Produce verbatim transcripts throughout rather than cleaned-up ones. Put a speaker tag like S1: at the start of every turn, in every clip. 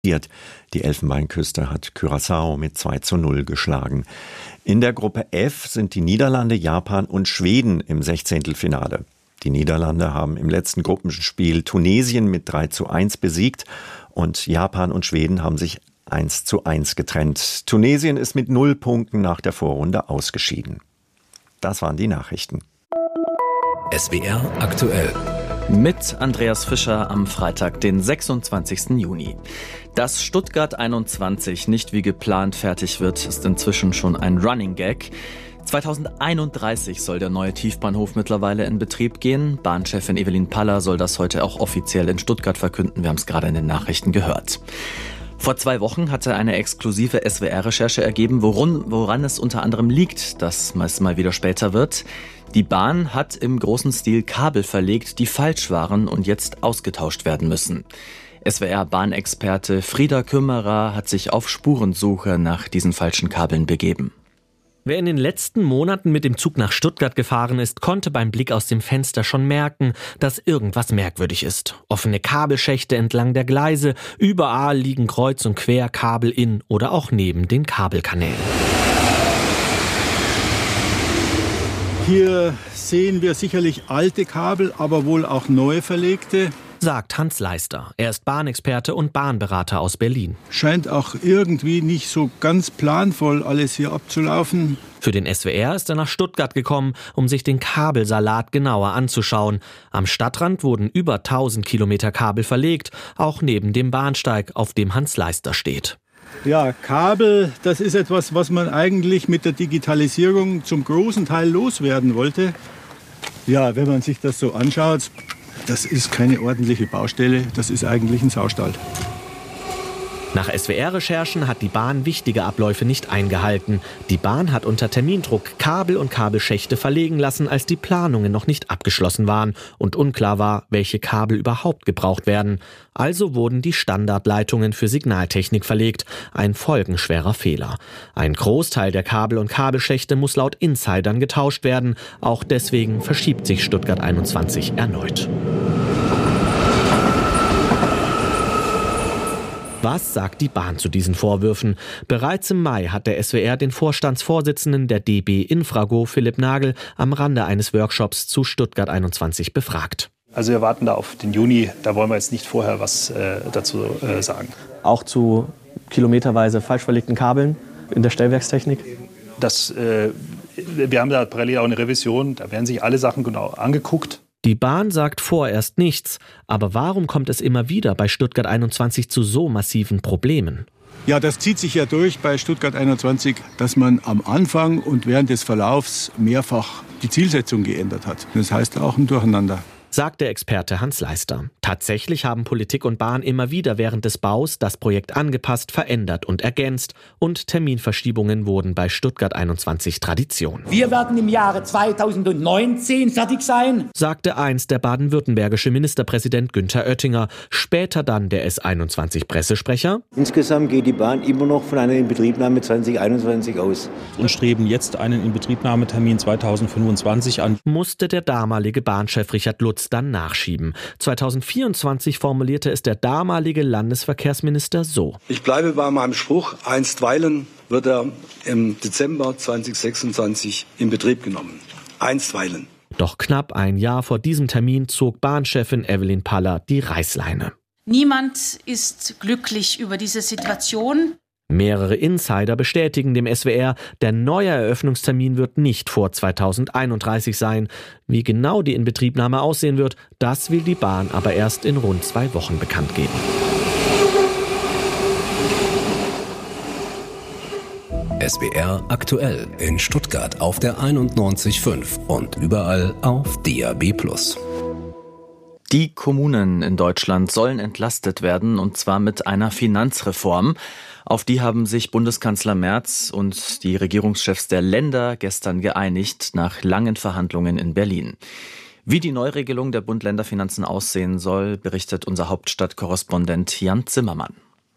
S1: Die Elfenbeinküste hat Curaçao mit zwei zu null geschlagen. In der Gruppe F sind die Niederlande, Japan und Schweden im Sechzehntelfinale. Die Niederlande haben im letzten Gruppenspiel Tunesien mit drei zu eins besiegt und Japan und Schweden haben sich eins zu eins getrennt. Tunesien ist mit null Punkten nach der Vorrunde ausgeschieden. Das waren die Nachrichten.
S2: S W R aktuell.
S3: Mit Andreas Fischer am Freitag, den sechsundzwanzigsten Juni. Dass Stuttgart einundzwanzig nicht wie geplant fertig wird, ist inzwischen schon ein Running Gag. zweitausendeinunddreißig soll der neue Tiefbahnhof mittlerweile in Betrieb gehen. Bahnchefin Evelyn Paller soll das heute auch offiziell in Stuttgart verkünden. Wir haben es gerade in den Nachrichten gehört. Vor zwei Wochen hatte eine exklusive S W R-Recherche ergeben, woran, woran es unter anderem liegt, dass es mal wieder später wird. Die Bahn hat im großen Stil Kabel verlegt, die falsch waren und jetzt ausgetauscht werden müssen. S W R-Bahnexperte Frieder Kümmerer hat sich auf Spurensuche nach diesen falschen Kabeln begeben.
S4: Wer in den letzten Monaten mit dem Zug nach Stuttgart gefahren ist, konnte beim Blick aus dem Fenster schon merken, dass irgendwas merkwürdig ist. Offene Kabelschächte entlang der Gleise, überall liegen kreuz und quer Kabel in oder auch neben den Kabelkanälen.
S5: Hier sehen wir sicherlich alte Kabel, aber wohl auch neu verlegte,
S4: sagt Hans Leister. Er ist Bahnexperte und Bahnberater aus Berlin.
S5: Scheint auch irgendwie nicht so ganz planvoll alles hier abzulaufen.
S4: Für den S W R ist er nach Stuttgart gekommen, um sich den Kabelsalat genauer anzuschauen. Am Stadtrand wurden über tausend Kilometer Kabel verlegt, auch neben dem Bahnsteig, auf dem Hans Leister steht.
S5: Ja, Kabel, das ist etwas, was man eigentlich mit der Digitalisierung zum großen Teil loswerden wollte. Ja, wenn man sich das so anschaut, das ist keine ordentliche Baustelle, das ist eigentlich ein Saustall.
S4: Nach S W R-Recherchen hat die Bahn wichtige Abläufe nicht eingehalten. Die Bahn hat unter Termindruck Kabel und Kabelschächte verlegen lassen, als die Planungen noch nicht abgeschlossen waren und unklar war, welche Kabel überhaupt gebraucht werden. Also wurden die Standardleitungen für Signaltechnik verlegt. Ein folgenschwerer Fehler. Ein Großteil der Kabel und Kabelschächte muss laut Insidern getauscht werden. Auch deswegen verschiebt sich Stuttgart einundzwanzig erneut. Was sagt die Bahn zu diesen Vorwürfen? Bereits im Mai hat der S W R den Vorstandsvorsitzenden der D B Infrago, Philipp Nagel, am Rande eines Workshops zu Stuttgart einundzwanzig befragt.
S6: Also wir warten da auf den Juni, da wollen wir jetzt nicht vorher was äh, dazu äh, sagen.
S7: Auch zu kilometerweise falsch verlegten Kabeln in der Stellwerkstechnik?
S6: Das, äh, wir haben da parallel auch eine Revision, da werden sich alle Sachen genau angeguckt.
S4: Die Bahn sagt vorerst nichts, aber warum kommt es immer wieder bei Stuttgart einundzwanzig zu so massiven Problemen?
S5: Ja, das zieht sich ja durch bei Stuttgart einundzwanzig, dass man am Anfang und während des Verlaufs mehrfach die Zielsetzung geändert hat. Das heißt auch ein Durcheinander.
S4: Sagt der Experte Hans Leister. Tatsächlich haben Politik und Bahn immer wieder während des Baus das Projekt angepasst, verändert und ergänzt. Und Terminverschiebungen wurden bei Stuttgart einundzwanzig Tradition.
S8: Wir werden im Jahre zweitausendneunzehn fertig sein,
S4: sagte einst der baden-württembergische Ministerpräsident Günther Oettinger. Später dann der S einundzwanzig Pressesprecher.
S9: Insgesamt geht die Bahn immer noch von einer Inbetriebnahme zwanzig einundzwanzig aus.
S10: Und streben jetzt einen Inbetriebnahmetermin zweitausendfünfundzwanzig an.
S4: Musste der damalige Bahnchef Richard Lutz dann nachschieben. zweitausendvierundzwanzig formulierte es der damalige Landesverkehrsminister so.
S11: Ich bleibe bei meinem Spruch, einstweilen wird er im Dezember zweitausendsechsundzwanzig in Betrieb genommen. Einstweilen.
S4: Doch knapp ein Jahr vor diesem Termin zog Bahnchefin Evelyn Paller die Reißleine.
S12: Niemand ist glücklich über diese Situation.
S4: Mehrere Insider bestätigen dem S W R, der neue Eröffnungstermin wird nicht vor zweitausendeinunddreißig sein. Wie genau die Inbetriebnahme aussehen wird, das will die Bahn aber erst in rund zwei Wochen bekannt geben.
S2: S W R aktuell in Stuttgart auf der einundneunzig Komma fünf und überall auf D A B plus.
S3: Die Kommunen in Deutschland sollen entlastet werden, und zwar mit einer Finanzreform. Auf die haben sich Bundeskanzler Merz und die Regierungschefs der Länder gestern geeinigt, nach langen Verhandlungen in Berlin. Wie die Neuregelung der Bund-Länder-Finanzen aussehen soll, berichtet unser Hauptstadtkorrespondent Jan Zimmermann.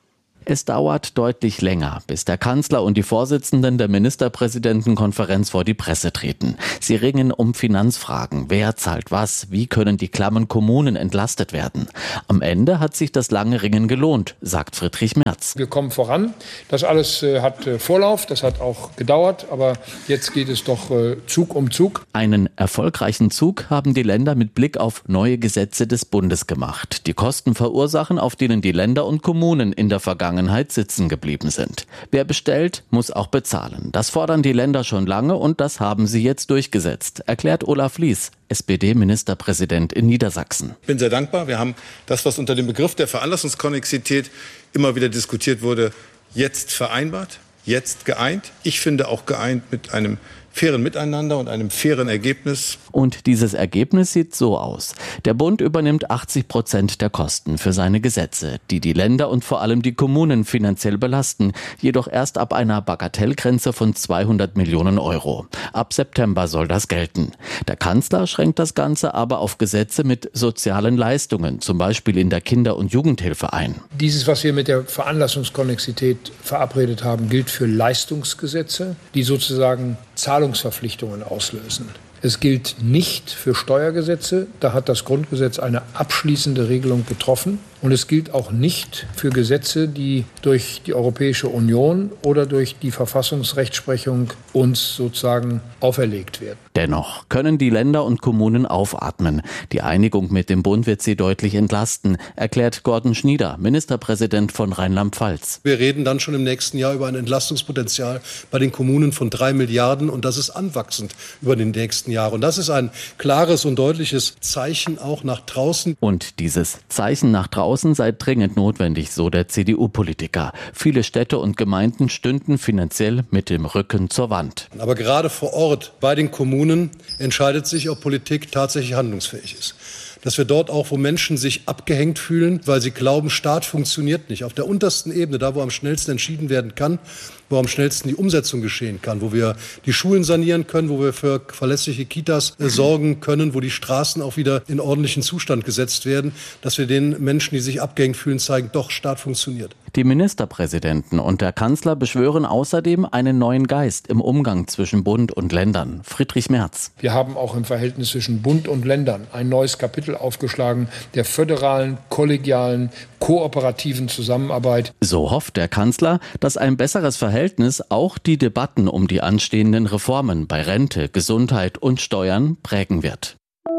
S13: Es dauert deutlich länger, bis der Kanzler und die Vorsitzenden der Ministerpräsidentenkonferenz vor die Presse treten. Sie ringen um Finanzfragen. Wer zahlt was? Wie können die klammen Kommunen entlastet werden? Am Ende hat sich das lange Ringen gelohnt, sagt Friedrich Merz.
S14: Wir kommen voran. Das alles äh, hat äh, Vorlauf, das hat auch gedauert, aber jetzt geht es doch äh, Zug um Zug.
S13: Einen erfolgreichen Zug haben die Länder mit Blick auf neue Gesetze des Bundes gemacht, die Kosten verursachen, auf denen die Länder und Kommunen in der Vergangenheit sitzen geblieben sind. Wer bestellt, muss auch bezahlen. Das fordern die Länder schon lange und das haben sie jetzt durchgesetzt, erklärt Olaf Lies, S P D-Ministerpräsident in Niedersachsen.
S15: Ich bin sehr dankbar. Wir haben das, was unter dem Begriff der Veranlassungskonnexität immer wieder diskutiert wurde, jetzt vereinbart, jetzt geeint. Ich finde auch geeint mit einem fairen Miteinander und einem fairen Ergebnis.
S13: Und dieses Ergebnis sieht so aus. Der Bund übernimmt achtzig Prozent der Kosten für seine Gesetze, die die Länder und vor allem die Kommunen finanziell belasten, jedoch erst ab einer Bagatellgrenze von zweihundert Millionen Euro. Ab September soll das gelten. Der Kanzler schränkt das Ganze aber auf Gesetze mit sozialen Leistungen, zum Beispiel in der Kinder- und Jugendhilfe ein.
S14: Dieses, was wir mit der Veranlassungskonnexität verabredet haben, gilt für Leistungsgesetze, die sozusagen Zahlungsverpflichtungen auslösen. Es gilt nicht für Steuergesetze, da hat das Grundgesetz eine abschließende Regelung getroffen. Und es gilt auch nicht für Gesetze, die durch die Europäische Union oder durch die Verfassungsrechtsprechung uns sozusagen auferlegt werden.
S13: Dennoch können die Länder und Kommunen aufatmen. Die Einigung mit dem Bund wird sie deutlich entlasten, erklärt Gordon Schnieder, Ministerpräsident von Rheinland-Pfalz.
S16: Wir reden dann schon im nächsten Jahr über ein Entlastungspotenzial bei den Kommunen von drei Milliarden und das ist anwachsend über den nächsten Jahren. Und das ist ein klares und deutliches Zeichen auch nach draußen.
S13: Und dieses Zeichen nach draußen sei dringend notwendig, so der C D U-Politiker. Viele Städte und Gemeinden stünden finanziell mit dem Rücken zur Wand.
S16: Aber gerade vor Ort bei den Kommunen entscheidet sich, ob Politik tatsächlich handlungsfähig ist. Dass wir dort auch, wo Menschen sich abgehängt fühlen, weil sie glauben, Staat funktioniert nicht, auf der untersten Ebene, da wo am schnellsten entschieden werden kann, wo am schnellsten die Umsetzung geschehen kann, wo wir die Schulen sanieren können, wo wir für verlässliche Kitas äh, sorgen können, wo die Straßen auch wieder in ordentlichen Zustand gesetzt werden, dass wir den Menschen, die sich abgehängt fühlen, zeigen, doch, Staat funktioniert.
S13: Die Ministerpräsidenten und der Kanzler beschwören außerdem einen neuen Geist im Umgang zwischen Bund und Ländern. Friedrich Merz.
S14: Wir haben auch im Verhältnis zwischen Bund und Ländern ein neues Kapitel aufgeschlagen, der föderalen, kollegialen, kooperativen Zusammenarbeit.
S13: So hofft der Kanzler, dass ein besseres Verhältnis auch die Debatten um die anstehenden Reformen bei Rente, Gesundheit und Steuern prägen wird.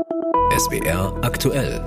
S2: S W R aktuell.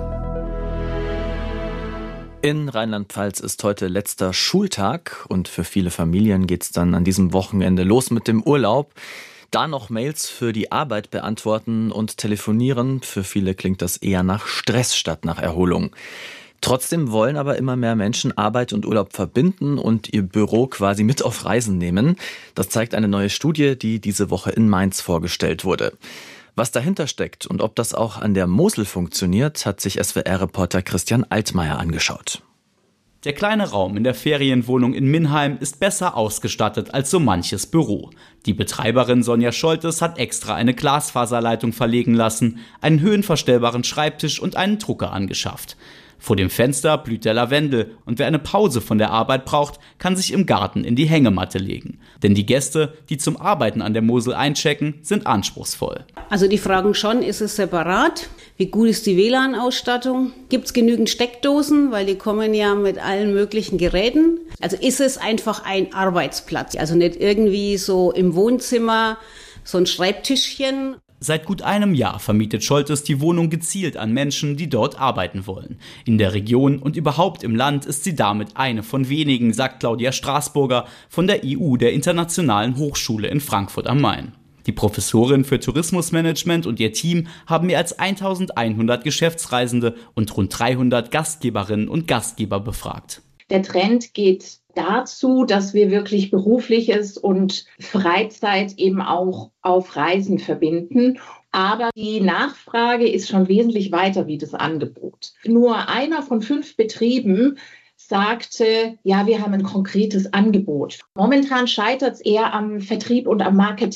S3: In Rheinland-Pfalz ist heute letzter Schultag und für viele Familien geht's dann an diesem Wochenende los mit dem Urlaub. Da noch Mails für die Arbeit beantworten und telefonieren, für viele klingt das eher nach Stress statt nach Erholung. Trotzdem wollen aber immer mehr Menschen Arbeit und Urlaub verbinden und ihr Büro quasi mit auf Reisen nehmen. Das zeigt eine neue Studie, die diese Woche in Mainz vorgestellt wurde. Was dahinter steckt und ob das auch an der Mosel funktioniert, hat sich S W R-Reporter Christian Altmaier angeschaut.
S17: Der kleine Raum in der Ferienwohnung in Minheim ist besser ausgestattet als so manches Büro. Die Betreiberin Sonja Scholtes hat extra eine Glasfaserleitung verlegen lassen, einen höhenverstellbaren Schreibtisch und einen Drucker angeschafft. Vor dem Fenster blüht der Lavendel und wer eine Pause von der Arbeit braucht, kann sich im Garten in die Hängematte legen. Denn die Gäste, die zum Arbeiten an der Mosel einchecken, sind anspruchsvoll.
S18: Also die fragen schon, ist es separat? Wie gut ist die W L A N-Ausstattung? Gibt es genügend Steckdosen? Weil die kommen ja mit allen möglichen Geräten. Also ist es einfach ein Arbeitsplatz? Also nicht irgendwie so im Wohnzimmer so ein Schreibtischchen.
S17: Seit gut einem Jahr vermietet Scholtes die Wohnung gezielt an Menschen, die dort arbeiten wollen. In der Region und überhaupt im Land ist sie damit eine von wenigen, sagt Claudia Straßburger von der I U, der Internationalen Hochschule in Frankfurt am Main. Die Professorin für Tourismusmanagement und ihr Team haben mehr als eintausendeinhundert Geschäftsreisende und rund dreihundert Gastgeberinnen und Gastgeber befragt.
S19: Der Trend geht dazu, dass wir wirklich Berufliches und Freizeit eben auch auf Reisen verbinden. Aber die Nachfrage ist schon wesentlich weiter wie das Angebot. Nur einer von fünf Betrieben sagte, ja, wir haben ein konkretes Angebot. Momentan scheitert es eher am Vertrieb und am Marketing.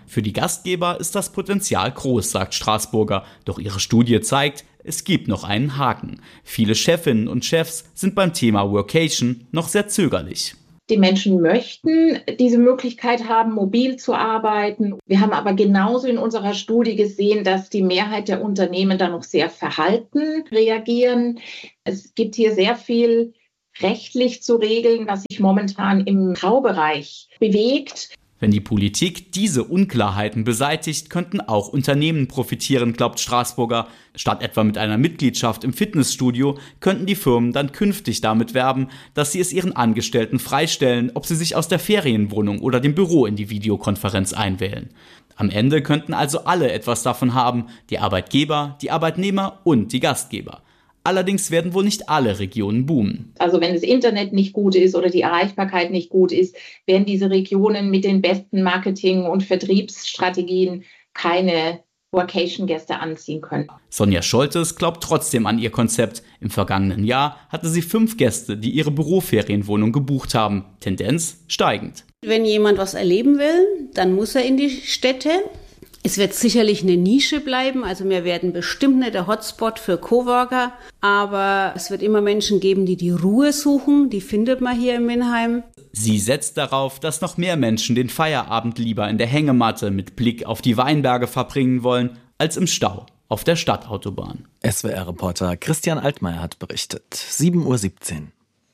S17: Für die Gastgeber ist das Potenzial groß, sagt Straßburger. Doch ihre Studie zeigt, es gibt noch einen Haken. Viele Chefinnen und Chefs sind beim Thema Workation noch sehr zögerlich.
S19: Die Menschen möchten diese Möglichkeit haben, mobil zu arbeiten. Wir haben aber genauso in unserer Studie gesehen, dass die Mehrheit der Unternehmen da noch sehr verhalten reagieren. Es gibt hier sehr viel rechtlich zu regeln, was sich momentan im Graubereich bewegt.
S17: Wenn die Politik diese Unklarheiten beseitigt, könnten auch Unternehmen profitieren, glaubt Straßburger. Statt etwa mit einer Mitgliedschaft im Fitnessstudio könnten die Firmen dann künftig damit werben, dass sie es ihren Angestellten freistellen, ob sie sich aus der Ferienwohnung oder dem Büro in die Videokonferenz einwählen. Am Ende könnten also alle etwas davon haben, die Arbeitgeber, die Arbeitnehmer und die Gastgeber. Allerdings werden wohl nicht alle Regionen boomen.
S19: Also wenn das Internet nicht gut ist oder die Erreichbarkeit nicht gut ist, werden diese Regionen mit den besten Marketing- und Vertriebsstrategien keine Workation-Gäste anziehen können.
S17: Sonja Scholtes glaubt trotzdem an ihr Konzept. Im vergangenen Jahr hatte sie fünf Gäste, die ihre Büroferienwohnung gebucht haben. Tendenz steigend.
S18: Wenn jemand was erleben will, dann muss er in die Städte. Es wird sicherlich eine Nische bleiben, also wir werden bestimmt nicht der Hotspot für Coworker, aber es wird immer Menschen geben, die die Ruhe suchen, die findet man hier in Minheim.
S17: Sie setzt darauf, dass noch mehr Menschen den Feierabend lieber in der Hängematte mit Blick auf die Weinberge verbringen wollen, als im Stau auf der Stadtautobahn.
S3: S W R-Reporter Christian Altmaier hat berichtet. sieben Uhr siebzehn.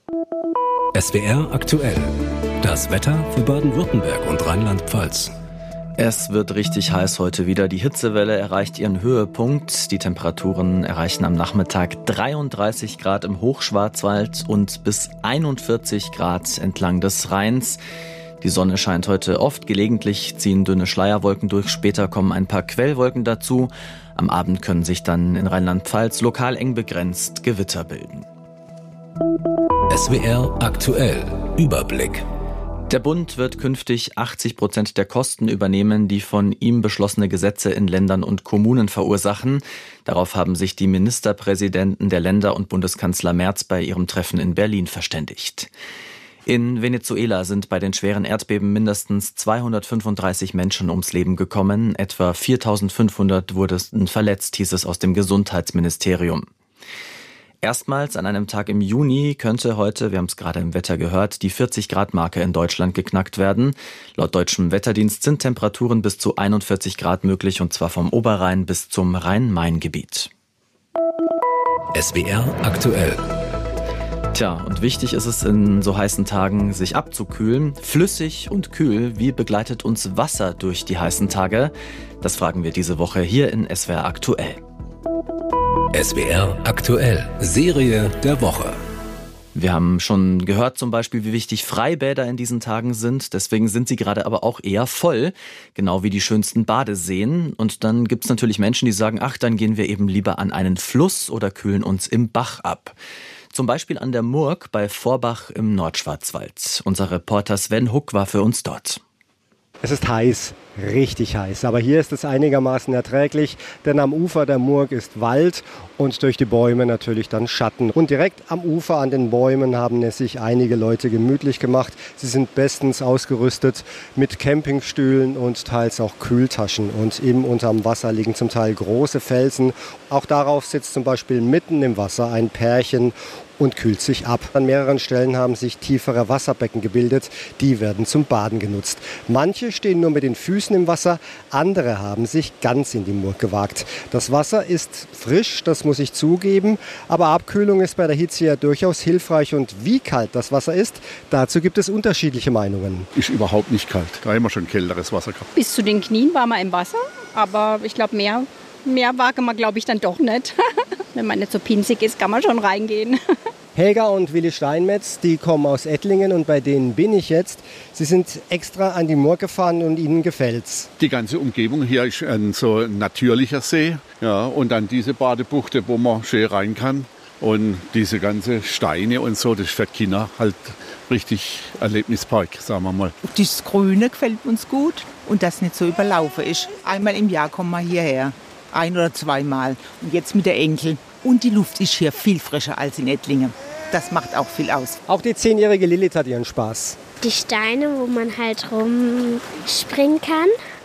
S2: S W R aktuell. Das Wetter für Baden-Württemberg und Rheinland-Pfalz.
S3: Es wird richtig heiß heute wieder. Die Hitzewelle erreicht ihren Höhepunkt. Die Temperaturen erreichen am Nachmittag dreiunddreißig Grad im Hochschwarzwald und bis einundvierzig Grad entlang des Rheins. Die Sonne scheint heute oft, gelegentlich ziehen dünne Schleierwolken durch, später kommen ein paar Quellwolken dazu. Am Abend können sich dann in Rheinland-Pfalz lokal eng begrenzt Gewitter bilden.
S2: S W R aktuell. Überblick.
S3: Der Bund wird künftig achtzig Prozent der Kosten übernehmen, die von ihm beschlossene Gesetze in Ländern und Kommunen verursachen. Darauf haben sich die Ministerpräsidenten der Länder und Bundeskanzler Merz bei ihrem Treffen in Berlin verständigt. In Venezuela sind bei den schweren Erdbeben mindestens zweihundertfünfunddreißig Menschen ums Leben gekommen. Etwa viertausendfünfhundert wurden verletzt, hieß es aus dem Gesundheitsministerium. Erstmals an einem Tag im Juni könnte heute, wir haben es gerade im Wetter gehört, die vierzig Grad Marke in Deutschland geknackt werden. Laut deutschem Wetterdienst sind Temperaturen bis zu einundvierzig Grad möglich, und zwar vom Oberrhein bis zum Rhein-Main-Gebiet.
S2: S W R aktuell.
S3: Tja, und wichtig ist es in so heißen Tagen, sich abzukühlen. Flüssig und kühl, wie begleitet uns Wasser durch die heißen Tage? Das fragen wir diese Woche hier in S W R aktuell.
S2: S W R aktuell. Serie der Woche.
S3: Wir haben schon gehört zum Beispiel, wie wichtig Freibäder in diesen Tagen sind. Deswegen sind sie gerade aber auch eher voll, genau wie die schönsten Badeseen. Und dann gibt es natürlich Menschen, die sagen, ach, dann gehen wir eben lieber an einen Fluss oder kühlen uns im Bach ab. Zum Beispiel an der Murg bei Vorbach im Nordschwarzwald. Unser Reporter Sven Huck war für uns dort.
S20: Es ist heiß, richtig heiß, aber hier ist es einigermaßen erträglich, denn am Ufer der Murg ist Wald und durch die Bäume natürlich dann Schatten. Und direkt am Ufer an den Bäumen haben es sich einige Leute gemütlich gemacht. Sie sind bestens ausgerüstet mit Campingstühlen und teils auch Kühltaschen. Und eben unterm Wasser liegen zum Teil große Felsen. Auch darauf sitzt zum Beispiel mitten im Wasser ein Pärchen und kühlt sich ab. An mehreren Stellen haben sich tiefere Wasserbecken gebildet, die werden zum Baden genutzt. Manche stehen nur mit den Füßen im Wasser, andere haben sich ganz in die Murg gewagt. Das Wasser ist frisch, das muss ich zugeben, aber Abkühlung ist bei der Hitze ja durchaus hilfreich. Und wie kalt das Wasser ist, dazu gibt es unterschiedliche Meinungen.
S21: Ist überhaupt nicht kalt, da haben wir schon kälteres Wasser gehabt.
S22: Bis zu den Knien waren wir im Wasser, aber ich glaube mehr, mehr wagen wir glaube ich dann doch nicht. Wenn man nicht so pinzig ist, kann man schon reingehen.
S20: Helga und Willi Steinmetz, die kommen aus Ettlingen und bei denen bin ich jetzt. Sie sind extra an die Murg gefahren und ihnen gefällt's.
S21: Die ganze Umgebung hier ist ein so natürlicher See. Ja, und dann diese Badebuchte, wo man schön rein kann. Und diese ganze Steine und so, das ist für die Kinder halt richtig Erlebnispark, sagen wir mal.
S23: Das Grüne gefällt uns gut und das nicht so überlaufen ist. Einmal im Jahr kommen wir hierher. Ein- oder zweimal. Und jetzt mit der Enkel. Und die Luft ist hier viel frischer als in Ettlingen. Das macht auch viel aus.
S20: Auch die zehnjährige Lilith hat ihren Spaß.
S24: Die Steine, wo man halt rumspringen kann.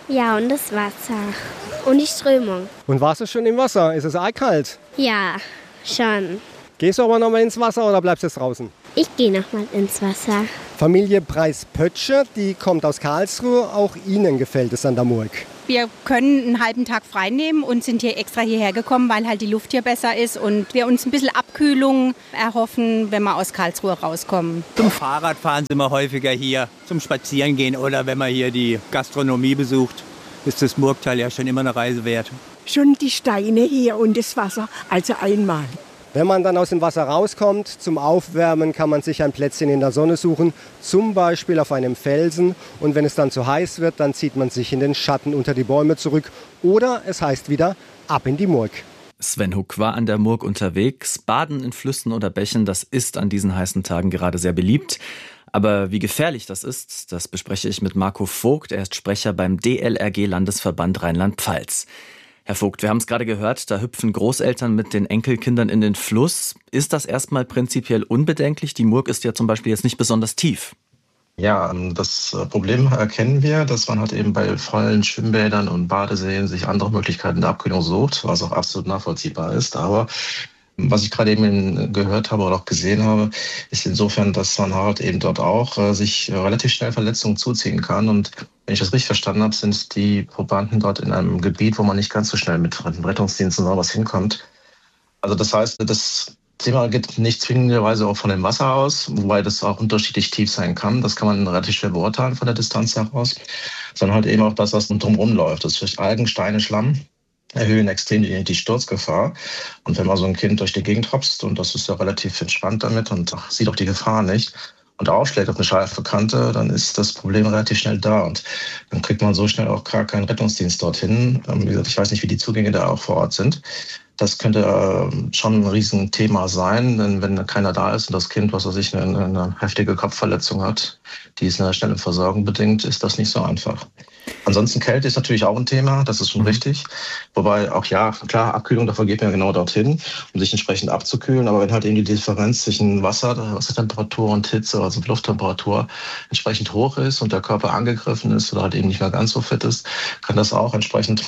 S1: Ja, und das Wasser. Und die Strömung.
S20: Und warst du schon im Wasser? Ist es eiskalt?
S1: Ja, schon.
S20: Gehst du aber noch mal ins Wasser oder bleibst du jetzt draußen?
S1: Ich gehe noch mal ins Wasser.
S20: Familie Preis-Pötsche, die kommt aus Karlsruhe. Auch Ihnen gefällt es an der Murg.
S22: Wir können einen halben Tag frei nehmen und sind hier extra hierher gekommen, weil halt die Luft hier besser ist und wir uns ein bisschen Abkühlung erhoffen, wenn wir aus Karlsruhe rauskommen.
S6: Zum Fahrradfahren sind wir häufiger hier, zum Spazierengehen oder wenn man hier die Gastronomie besucht, ist das Murgtal ja schon immer eine Reise wert.
S7: Schon die Steine hier und das Wasser, also einmal.
S20: Wenn man dann aus dem Wasser rauskommt, zum Aufwärmen kann man sich ein Plätzchen in der Sonne suchen, zum Beispiel auf einem Felsen. Und wenn es dann zu heiß wird, dann zieht man sich in den Schatten unter die Bäume zurück. Oder es heißt wieder, ab in die Murg.
S3: Sven Huck war an der Murg unterwegs. Baden in Flüssen oder Bächen, das ist an diesen heißen Tagen gerade sehr beliebt. Aber wie gefährlich das ist, das bespreche ich mit Marco Vogt. Er ist Sprecher beim D L R G-Landesverband Rheinland-Pfalz. Herr Vogt, wir haben es gerade gehört, da hüpfen Großeltern mit den Enkelkindern in den Fluss. Ist das erstmal prinzipiell unbedenklich? Die Murg ist ja zum Beispiel jetzt nicht besonders tief.
S24: Ja, das Problem erkennen wir, dass man halt eben bei vollen Schwimmbädern und Badeseen sich andere Möglichkeiten der Abkühlung sucht, was auch absolut nachvollziehbar ist. Aber was ich gerade eben gehört habe oder auch gesehen habe, ist insofern, dass man halt eben dort auch äh, sich relativ schnell Verletzungen zuziehen kann. Und wenn ich das richtig verstanden habe, sind die Probanden dort in einem Gebiet, wo man nicht ganz so schnell mit Rettungsdiensten oder was hinkommt. Also das heißt, das Thema geht nicht zwingenderweise auch von dem Wasser aus, wobei das auch unterschiedlich tief sein kann. Das kann man relativ schwer beurteilen von der Distanz heraus. Sondern halt eben auch das, was drumherum läuft. Das ist Algen, Steine, Schlamm. Erhöhen extrem die, die Sturzgefahr. Und wenn man so ein Kind durch die Gegend hopst, und das ist ja relativ entspannt damit und sieht auch die Gefahr nicht, und aufschlägt auf eine scharfe Kante, dann ist das Problem relativ schnell da. Und dann kriegt man so schnell auch gar keinen Rettungsdienst dorthin. Wie gesagt, ich weiß nicht, wie die Zugänge da auch vor Ort sind. Das könnte schon ein Riesenthema sein, denn wenn keiner da ist und das Kind, was weiß ich, eine, eine heftige Kopfverletzung hat, die es einer schnellen Versorgung bedingt, ist das nicht so einfach. Ansonsten Kälte ist natürlich auch ein Thema, das ist schon richtig. Wobei auch, ja, klar, Abkühlung, dafür geht man genau dorthin, um sich entsprechend abzukühlen. Aber wenn halt eben die Differenz zwischen Wasser, Wassertemperatur und Hitze, also Lufttemperatur, entsprechend hoch ist und der Körper angegriffen ist oder halt eben nicht mehr ganz so fit ist, kann das auch entsprechend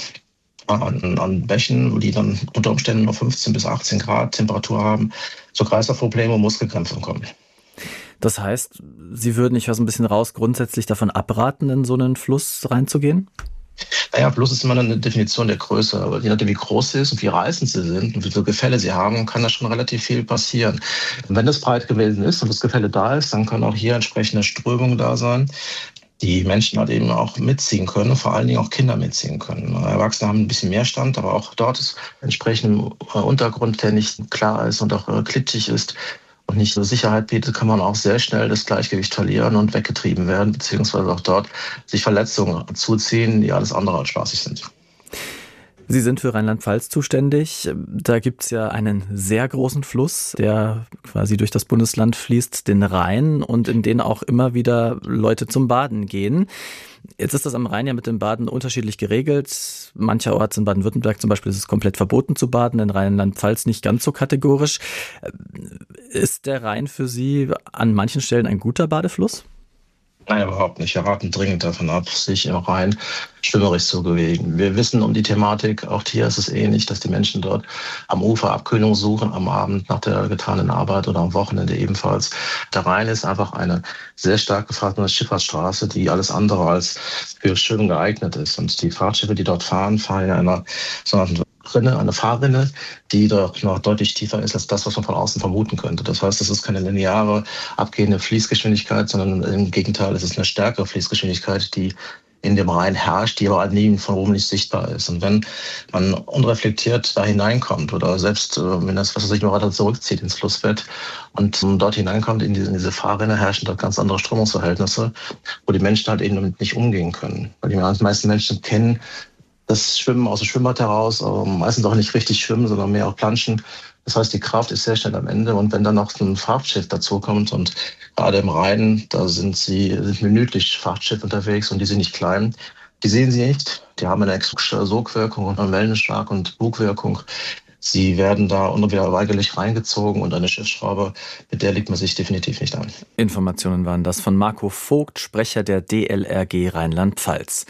S24: an, an Bächen, die dann unter Umständen noch fünfzehn bis achtzehn Grad Temperatur haben, zu Kreislaufproblemen und Muskelkrämpfen kommen.
S3: Das heißt, Sie würden, ich höre so ein bisschen raus, grundsätzlich davon abraten, in so einen Fluss reinzugehen?
S24: Naja, Fluss ist immer eine Definition der Größe. Aber je nachdem, wie groß sie ist und wie reißend sie sind und wie viele Gefälle sie haben, kann da schon relativ viel passieren. Und wenn das breit gewesen ist und das Gefälle da ist, dann kann auch hier entsprechende Strömung da sein, die Menschen halt eben auch mitziehen können, vor allen Dingen auch Kinder mitziehen können. Erwachsene haben ein bisschen mehr Stand, aber auch dort ist entsprechend ein Untergrund, der nicht klar ist und auch klitschig ist und nicht so Sicherheit bietet, kann man auch sehr schnell das Gleichgewicht verlieren und weggetrieben werden, beziehungsweise auch dort sich Verletzungen zuziehen, die alles andere als spaßig sind.
S3: Sie sind für Rheinland-Pfalz zuständig. Da gibt es ja einen sehr großen Fluss, der quasi durch das Bundesland fließt, den Rhein, und in den auch immer wieder Leute zum Baden gehen. Jetzt ist das am Rhein ja mit dem Baden unterschiedlich geregelt. Mancherorts in Baden-Württemberg zum Beispiel ist es komplett verboten zu baden, in Rheinland-Pfalz nicht ganz so kategorisch. Ist der Rhein für Sie an manchen Stellen ein guter Badefluss?
S24: Nein, überhaupt nicht. Wir raten dringend davon ab, sich im Rhein schwimmerisch zu bewegen. Wir wissen um die Thematik, auch hier ist es ähnlich, dass die Menschen dort am Ufer Abkühlung suchen, am Abend nach der getanen Arbeit oder am Wochenende ebenfalls. Der Rhein ist einfach eine sehr stark gefahrene Schifffahrtsstraße, die alles andere als für Schwimmen geeignet ist. Und die Fahrtschiffe, die dort fahren, fahren in einer sogenannten Rinne, eine Fahrrinne, die doch noch deutlich tiefer ist als das, was man von außen vermuten könnte. Das heißt, es ist keine lineare, abgehende Fließgeschwindigkeit, sondern im Gegenteil, es ist eine stärkere Fließgeschwindigkeit, die in dem Rhein herrscht, die aber nie von oben nicht sichtbar ist. Und wenn man unreflektiert da hineinkommt oder selbst, wenn das Wasser sich noch weiter zurückzieht ins Flussbett und dort hineinkommt in diese, in diese Fahrrinne, herrschen dort ganz andere Strömungsverhältnisse, wo die Menschen halt eben damit nicht umgehen können. Weil die meisten Menschen kennen das Schwimmen aus dem Schwimmbad heraus, aber meistens auch nicht richtig schwimmen, sondern mehr auch planschen. Das heißt, die Kraft ist sehr schnell am Ende. Und wenn dann noch ein Frachtschiff dazukommt und gerade im Rhein, da sind sie sind minütlich Frachtschiff unterwegs und die sind nicht klein. Die sehen sie nicht. Die haben eine extra Sogwirkung und eine Wellenschlag- und Bugwirkung. Sie werden da unweigerlich reingezogen und eine Schiffsschraube, mit der legt man sich definitiv nicht an.
S3: Informationen waren das von Marco Vogt, Sprecher der D L R G Rheinland-Pfalz.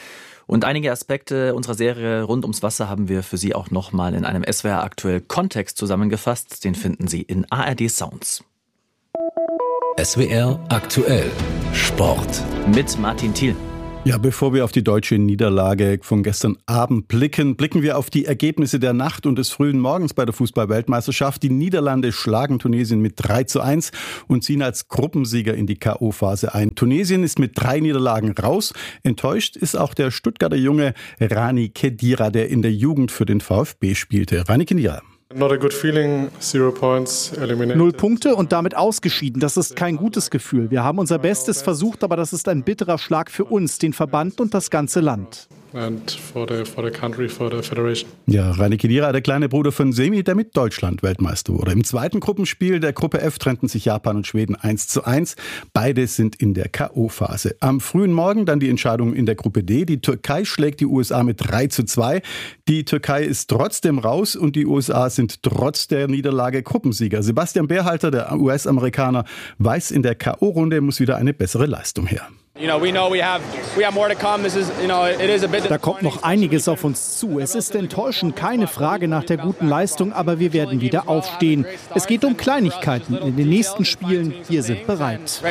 S3: Und einige Aspekte unserer Serie rund ums Wasser haben wir für Sie auch nochmal in einem S W R aktuell Kontext zusammengefasst. Den finden Sie in A R D Sounds.
S2: S W R aktuell Sport
S3: mit Martin Thiel.
S5: Ja, bevor wir auf die deutsche Niederlage von gestern Abend blicken, blicken wir auf die Ergebnisse der Nacht und des frühen Morgens bei der Fußball-Weltmeisterschaft. Die Niederlande schlagen Tunesien mit drei zu eins und ziehen als Gruppensieger in die K O-Phase ein. Tunesien ist mit drei Niederlagen raus. Enttäuscht ist auch der Stuttgarter Junge Rani Khedira, der in der Jugend für den VfB spielte. Rani Khedira.
S8: Not a good feeling, zero points, eliminated.
S9: Null Punkte und damit ausgeschieden. Das ist kein gutes Gefühl. Wir haben unser Bestes versucht, aber das ist ein bitterer Schlag für uns, den Verband und das ganze Land.
S8: And for the, for the country, for the federation.
S5: Ja, Rani Khedira, der kleine Bruder von Semi, der mit Deutschland Weltmeister wurde. Im zweiten Gruppenspiel der Gruppe F trennten sich Japan und Schweden eins zu eins. Beide sind in der K O-Phase. Am frühen Morgen dann die Entscheidung in der Gruppe D. Die Türkei schlägt die U S A mit drei zu zwei. Die Türkei ist trotzdem raus und die U S A sind trotz der Niederlage Gruppensieger. Sebastian Berhalter, der U S-Amerikaner, weiß, in der K O-Runde muss wieder eine bessere Leistung her.
S9: Da kommt noch einiges auf uns zu. Es ist enttäuschend, keine Frage nach der guten Leistung, aber wir werden wieder aufstehen. Es geht um Kleinigkeiten in den nächsten Spielen. Wir sind bereit.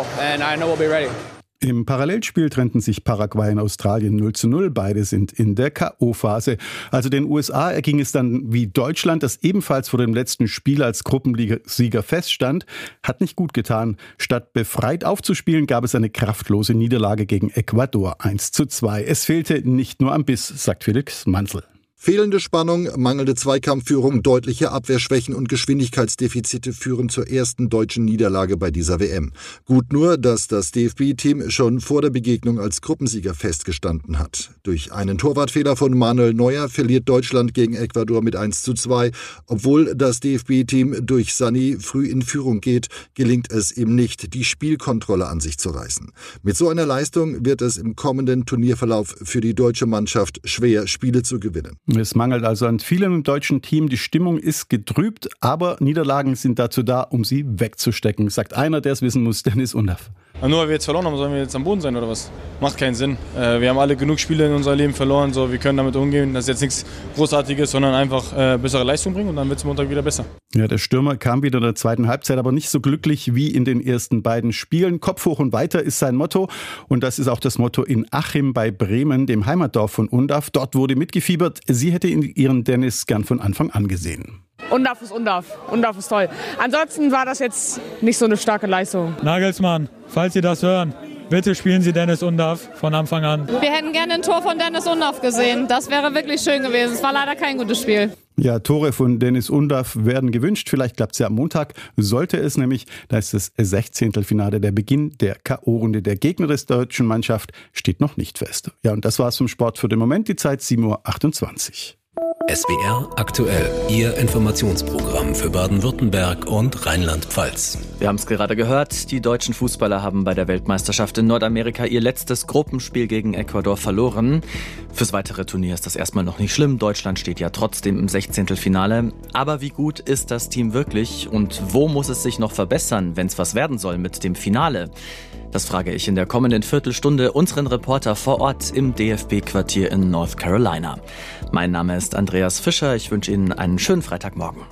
S5: Im Parallelspiel trennten sich Paraguay und Australien null zu null. Beide sind in der K O-Phase. Also den U S A erging es dann wie Deutschland, das ebenfalls vor dem letzten Spiel als Gruppensieger feststand. Hat nicht gut getan. Statt befreit aufzuspielen, gab es eine kraftlose Niederlage gegen Ecuador eins zu zwei. Es fehlte nicht nur am Biss, sagt Felix Manzel.
S10: Fehlende Spannung, mangelnde Zweikampfführung, deutliche Abwehrschwächen und Geschwindigkeitsdefizite führen zur ersten deutschen Niederlage bei dieser W M. Gut nur, dass das D F B-Team schon vor der Begegnung als Gruppensieger festgestanden hat. Durch einen Torwartfehler von Manuel Neuer verliert Deutschland gegen Ecuador mit eins zu zwei. Obwohl das D F B-Team durch Sané früh in Führung geht, gelingt es ihm nicht, die Spielkontrolle an sich zu reißen. Mit so einer Leistung wird es im kommenden Turnierverlauf für die deutsche Mannschaft schwer, Spiele zu gewinnen.
S5: Es mangelt also an vielem im deutschen Team. Die Stimmung ist getrübt, aber Niederlagen sind dazu da, um sie wegzustecken, sagt einer, der es wissen muss, Dennis Undaff.
S25: Nur weil wir jetzt verloren haben, sollen wir jetzt am Boden sein oder was? Macht keinen Sinn. Wir haben alle genug Spiele in unserem Leben verloren, so wir können damit umgehen. Das ist jetzt nichts Großartiges, sondern einfach äh, bessere Leistung bringen und dann wird es Montag wieder besser.
S5: Ja, der Stürmer kam wieder in der zweiten Halbzeit, aber nicht so glücklich wie in den ersten beiden Spielen. Kopf hoch und weiter ist sein Motto und das ist auch das Motto in Achim bei Bremen, dem Heimatdorf von Undaff. Dort wurde mitgefiebert. Sie hätte ihren Dennis gern von Anfang an gesehen.
S26: Undaff ist Undaff. Undaff ist toll. Ansonsten war das jetzt nicht so eine starke Leistung.
S27: Nagelsmann, falls Sie das hören, bitte spielen Sie Dennis Undaff von Anfang an.
S26: Wir hätten gerne ein Tor von Dennis Undaff gesehen. Das wäre wirklich schön gewesen. Es war leider kein gutes Spiel.
S5: Ja, Tore von Dennis Undaff werden gewünscht. Vielleicht klappt es ja am Montag. Sollte es nämlich, da ist das Sechzehntelfinale, der Beginn der K O-Runde. Der Gegner des deutschen Mannschaft steht noch nicht fest. Ja, und das war's vom Sport für den Moment. Die Zeit sieben Uhr achtundzwanzig.
S2: S W R aktuell, Ihr Informationsprogramm für Baden-Württemberg und Rheinland-Pfalz.
S3: Wir haben es gerade gehört, die deutschen Fußballer haben bei der Weltmeisterschaft in Nordamerika ihr letztes Gruppenspiel gegen Ecuador verloren. Fürs weitere Turnier ist das erstmal noch nicht schlimm. Deutschland steht ja trotzdem im Sechzehntelfinale. Aber wie gut ist das Team wirklich und wo muss es sich noch verbessern, wenn es was werden soll mit dem Finale? Das frage ich in der kommenden Viertelstunde unseren Reporter vor Ort im D F B-Quartier in North Carolina. Mein Name ist Andreas Fischer. Ich wünsche Ihnen einen schönen Freitagmorgen.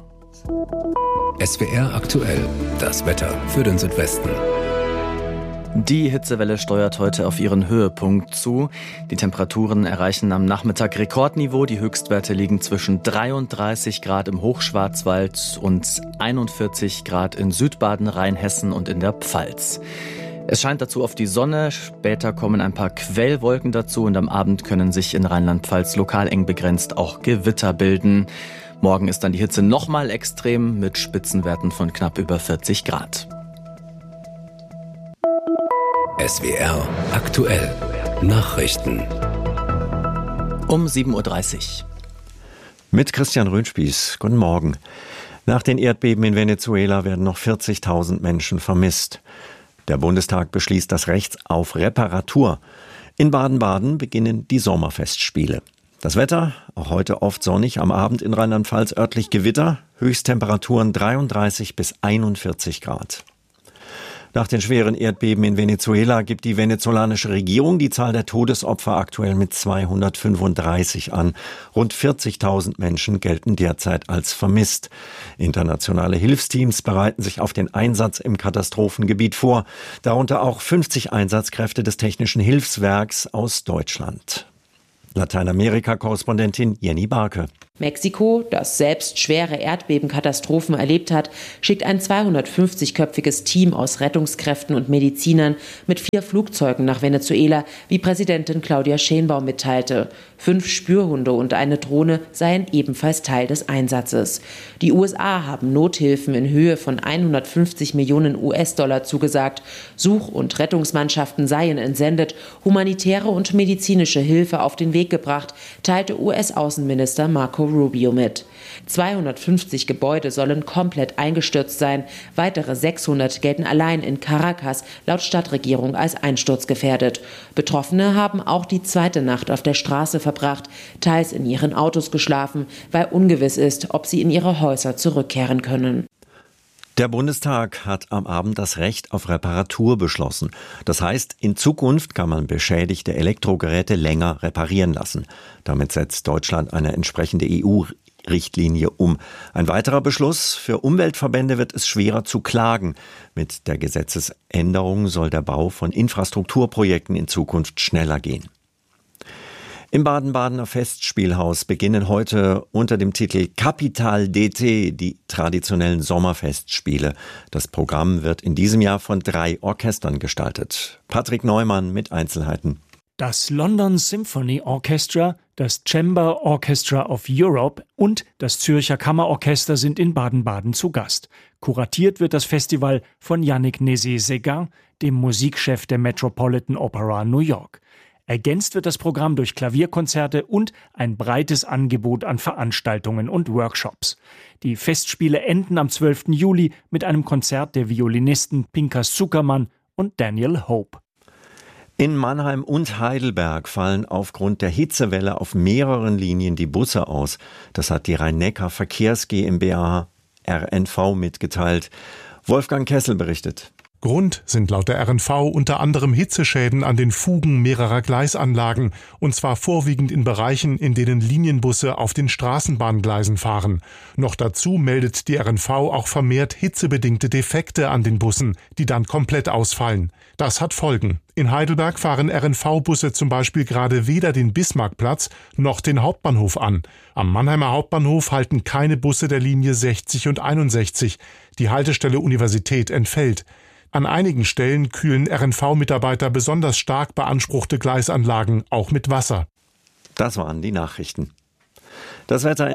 S2: S W R aktuell, das Wetter für den Südwesten.
S3: Die Hitzewelle steuert heute auf ihren Höhepunkt zu. Die Temperaturen erreichen am Nachmittag Rekordniveau. Die Höchstwerte liegen zwischen dreiunddreißig Grad im Hochschwarzwald und einundvierzig Grad in Südbaden, Rheinhessen und in der Pfalz. Es scheint dazu auf die Sonne, später kommen ein paar Quellwolken dazu und am Abend können sich in Rheinland-Pfalz lokal eng begrenzt auch Gewitter bilden. Morgen ist dann die Hitze nochmal extrem mit Spitzenwerten von knapp über vierzig Grad.
S2: S W R aktuell Nachrichten.
S3: Um sieben Uhr dreißig.
S28: Mit Christian Röhnspieß. Guten Morgen. Nach den Erdbeben in Venezuela werden noch vierzigtausend Menschen vermisst. Der Bundestag beschließt das Recht auf Reparatur. In Baden-Baden beginnen die Sommerfestspiele. Das Wetter, auch heute oft sonnig, am Abend in Rheinland-Pfalz örtlich Gewitter, Höchsttemperaturen dreiunddreißig bis einundvierzig Grad. Nach den schweren Erdbeben in Venezuela gibt die venezolanische Regierung die Zahl der Todesopfer aktuell mit zweihundertfünfunddreißig an. Rund vierzigtausend Menschen gelten derzeit als vermisst. Internationale Hilfsteams bereiten sich auf den Einsatz im Katastrophengebiet vor, darunter auch fünfzig Einsatzkräfte des Technischen Hilfswerks aus Deutschland. Lateinamerika-Korrespondentin Jenny Barke.
S4: Mexiko, das selbst schwere Erdbebenkatastrophen erlebt hat, schickt ein zweihundertfünfzigköpfiges Team aus Rettungskräften und Medizinern mit vier Flugzeugen nach Venezuela, wie Präsidentin Claudia Sheinbaum mitteilte. Fünf Spürhunde und eine Drohne seien ebenfalls Teil des Einsatzes. Die U S A haben Nothilfen in Höhe von hundertfünfzig Millionen U S-Dollar zugesagt. Such- und Rettungsmannschaften seien entsendet, humanitäre und medizinische Hilfe auf den Weg gebracht, teilte U S-Außenminister Marco Rubio mit. zweihundertfünfzig Gebäude sollen komplett eingestürzt sein. Weitere sechshundert gelten allein in Caracas laut Stadtregierung als einsturzgefährdet. Betroffene haben auch die zweite Nacht auf der Straße verbracht, teils in ihren Autos geschlafen, weil ungewiss ist, ob sie in ihre Häuser zurückkehren können.
S28: Der Bundestag hat am Abend das Recht auf Reparatur beschlossen. Das heißt, in Zukunft kann man beschädigte Elektrogeräte länger reparieren lassen. Damit setzt Deutschland eine entsprechende E U-Richtlinie um. Ein weiterer Beschluss: Für Umweltverbände wird es schwerer zu klagen. Mit der Gesetzesänderung soll der Bau von Infrastrukturprojekten in Zukunft schneller gehen. Im Baden-Badener Festspielhaus beginnen heute unter dem Titel Capital D T die traditionellen Sommerfestspiele. Das Programm wird in diesem Jahr von drei Orchestern gestaltet. Patrick Neumann mit Einzelheiten.
S11: Das London Symphony Orchestra, das Chamber Orchestra of Europe und das Zürcher Kammerorchester sind in Baden-Baden zu Gast. Kuratiert wird das Festival von Yannick Nézet-Séguin, dem Musikchef der Metropolitan Opera New York. Ergänzt wird das Programm durch Klavierkonzerte und ein breites Angebot an Veranstaltungen und Workshops. Die Festspiele enden am zwölften Juli mit einem Konzert der Violinisten Pinkas Zuckermann und Daniel Hope.
S28: In Mannheim und Heidelberg fallen aufgrund der Hitzewelle auf mehreren Linien die Busse aus. Das hat die Rhein-Neckar-Verkehrs GmbH R N V mitgeteilt. Wolfgang Kessel berichtet.
S12: Grund sind laut der R N V unter anderem Hitzeschäden an den Fugen mehrerer Gleisanlagen, und zwar vorwiegend in Bereichen, in denen Linienbusse auf den Straßenbahngleisen fahren. Noch dazu meldet die R N V auch vermehrt hitzebedingte Defekte an den Bussen, die dann komplett ausfallen. Das hat Folgen. In Heidelberg fahren R N V-Busse zum Beispiel gerade weder den Bismarckplatz noch den Hauptbahnhof an. Am Mannheimer Hauptbahnhof halten keine Busse der Linie sechzig und einundsechzig. Die Haltestelle Universität entfällt. An einigen Stellen kühlen R N V-Mitarbeiter besonders stark beanspruchte Gleisanlagen auch mit Wasser.
S28: Das waren die Nachrichten. Das Wetter.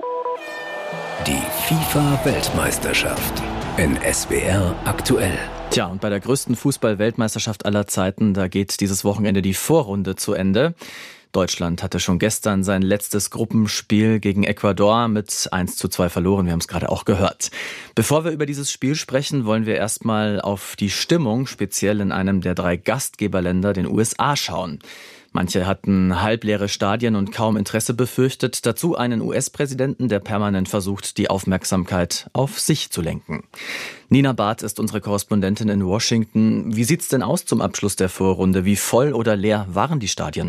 S2: Die FIFA-Weltmeisterschaft in S W R aktuell.
S3: Tja, und bei der größten Fußball-Weltmeisterschaft aller Zeiten, da geht dieses Wochenende die Vorrunde zu Ende. Deutschland hatte schon gestern sein letztes Gruppenspiel gegen Ecuador mit eins zu zwei verloren. Wir haben es gerade auch gehört. Bevor wir über dieses Spiel sprechen, wollen wir erstmal auf die Stimmung, speziell in einem der drei Gastgeberländer, den U S A, schauen. Manche hatten halbleere Stadien und kaum Interesse befürchtet. Dazu einen U S-Präsidenten, der permanent versucht, die Aufmerksamkeit auf sich zu lenken. Nina Barth ist unsere Korrespondentin in Washington. Wie sieht's denn aus zum Abschluss der Vorrunde? Wie voll oder leer waren die Stadien?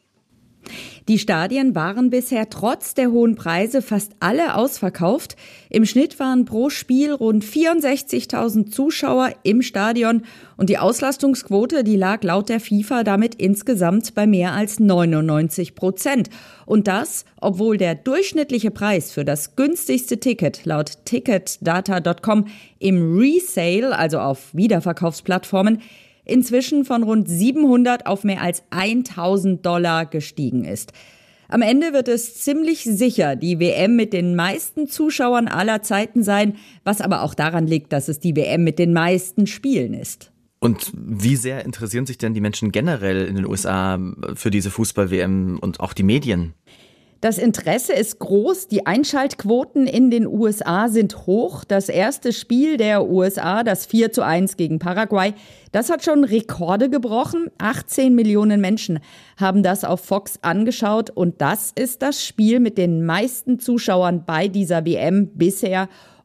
S13: Die Stadien waren bisher trotz der hohen Preise fast alle ausverkauft. Im Schnitt waren pro Spiel rund vierundsechzigtausend Zuschauer im Stadion und die Auslastungsquote, die lag laut der FIFA damit insgesamt bei mehr als neunundneunzig Prozent. Und das, obwohl der durchschnittliche Preis für das günstigste Ticket laut Ticketdata Punkt com im Resale, also auf Wiederverkaufsplattformen, inzwischen von rund siebenhundert auf mehr als tausend Dollar gestiegen ist. Am Ende wird es ziemlich sicher die W M mit den meisten Zuschauern aller Zeiten sein, was aber auch daran liegt, dass es die W M mit den meisten Spielen ist.
S3: Und wie sehr interessieren sich denn die Menschen generell in den U S A für diese Fußball-W M und auch die Medien?
S13: Das Interesse ist groß, die Einschaltquoten in den U S A sind hoch. Das erste Spiel der U S A, das vier zu eins gegen Paraguay, das hat schon Rekorde gebrochen. achtzehn Millionen Menschen haben das auf Fox angeschaut und das ist das Spiel mit den meisten Zuschauern bei dieser W M bisher.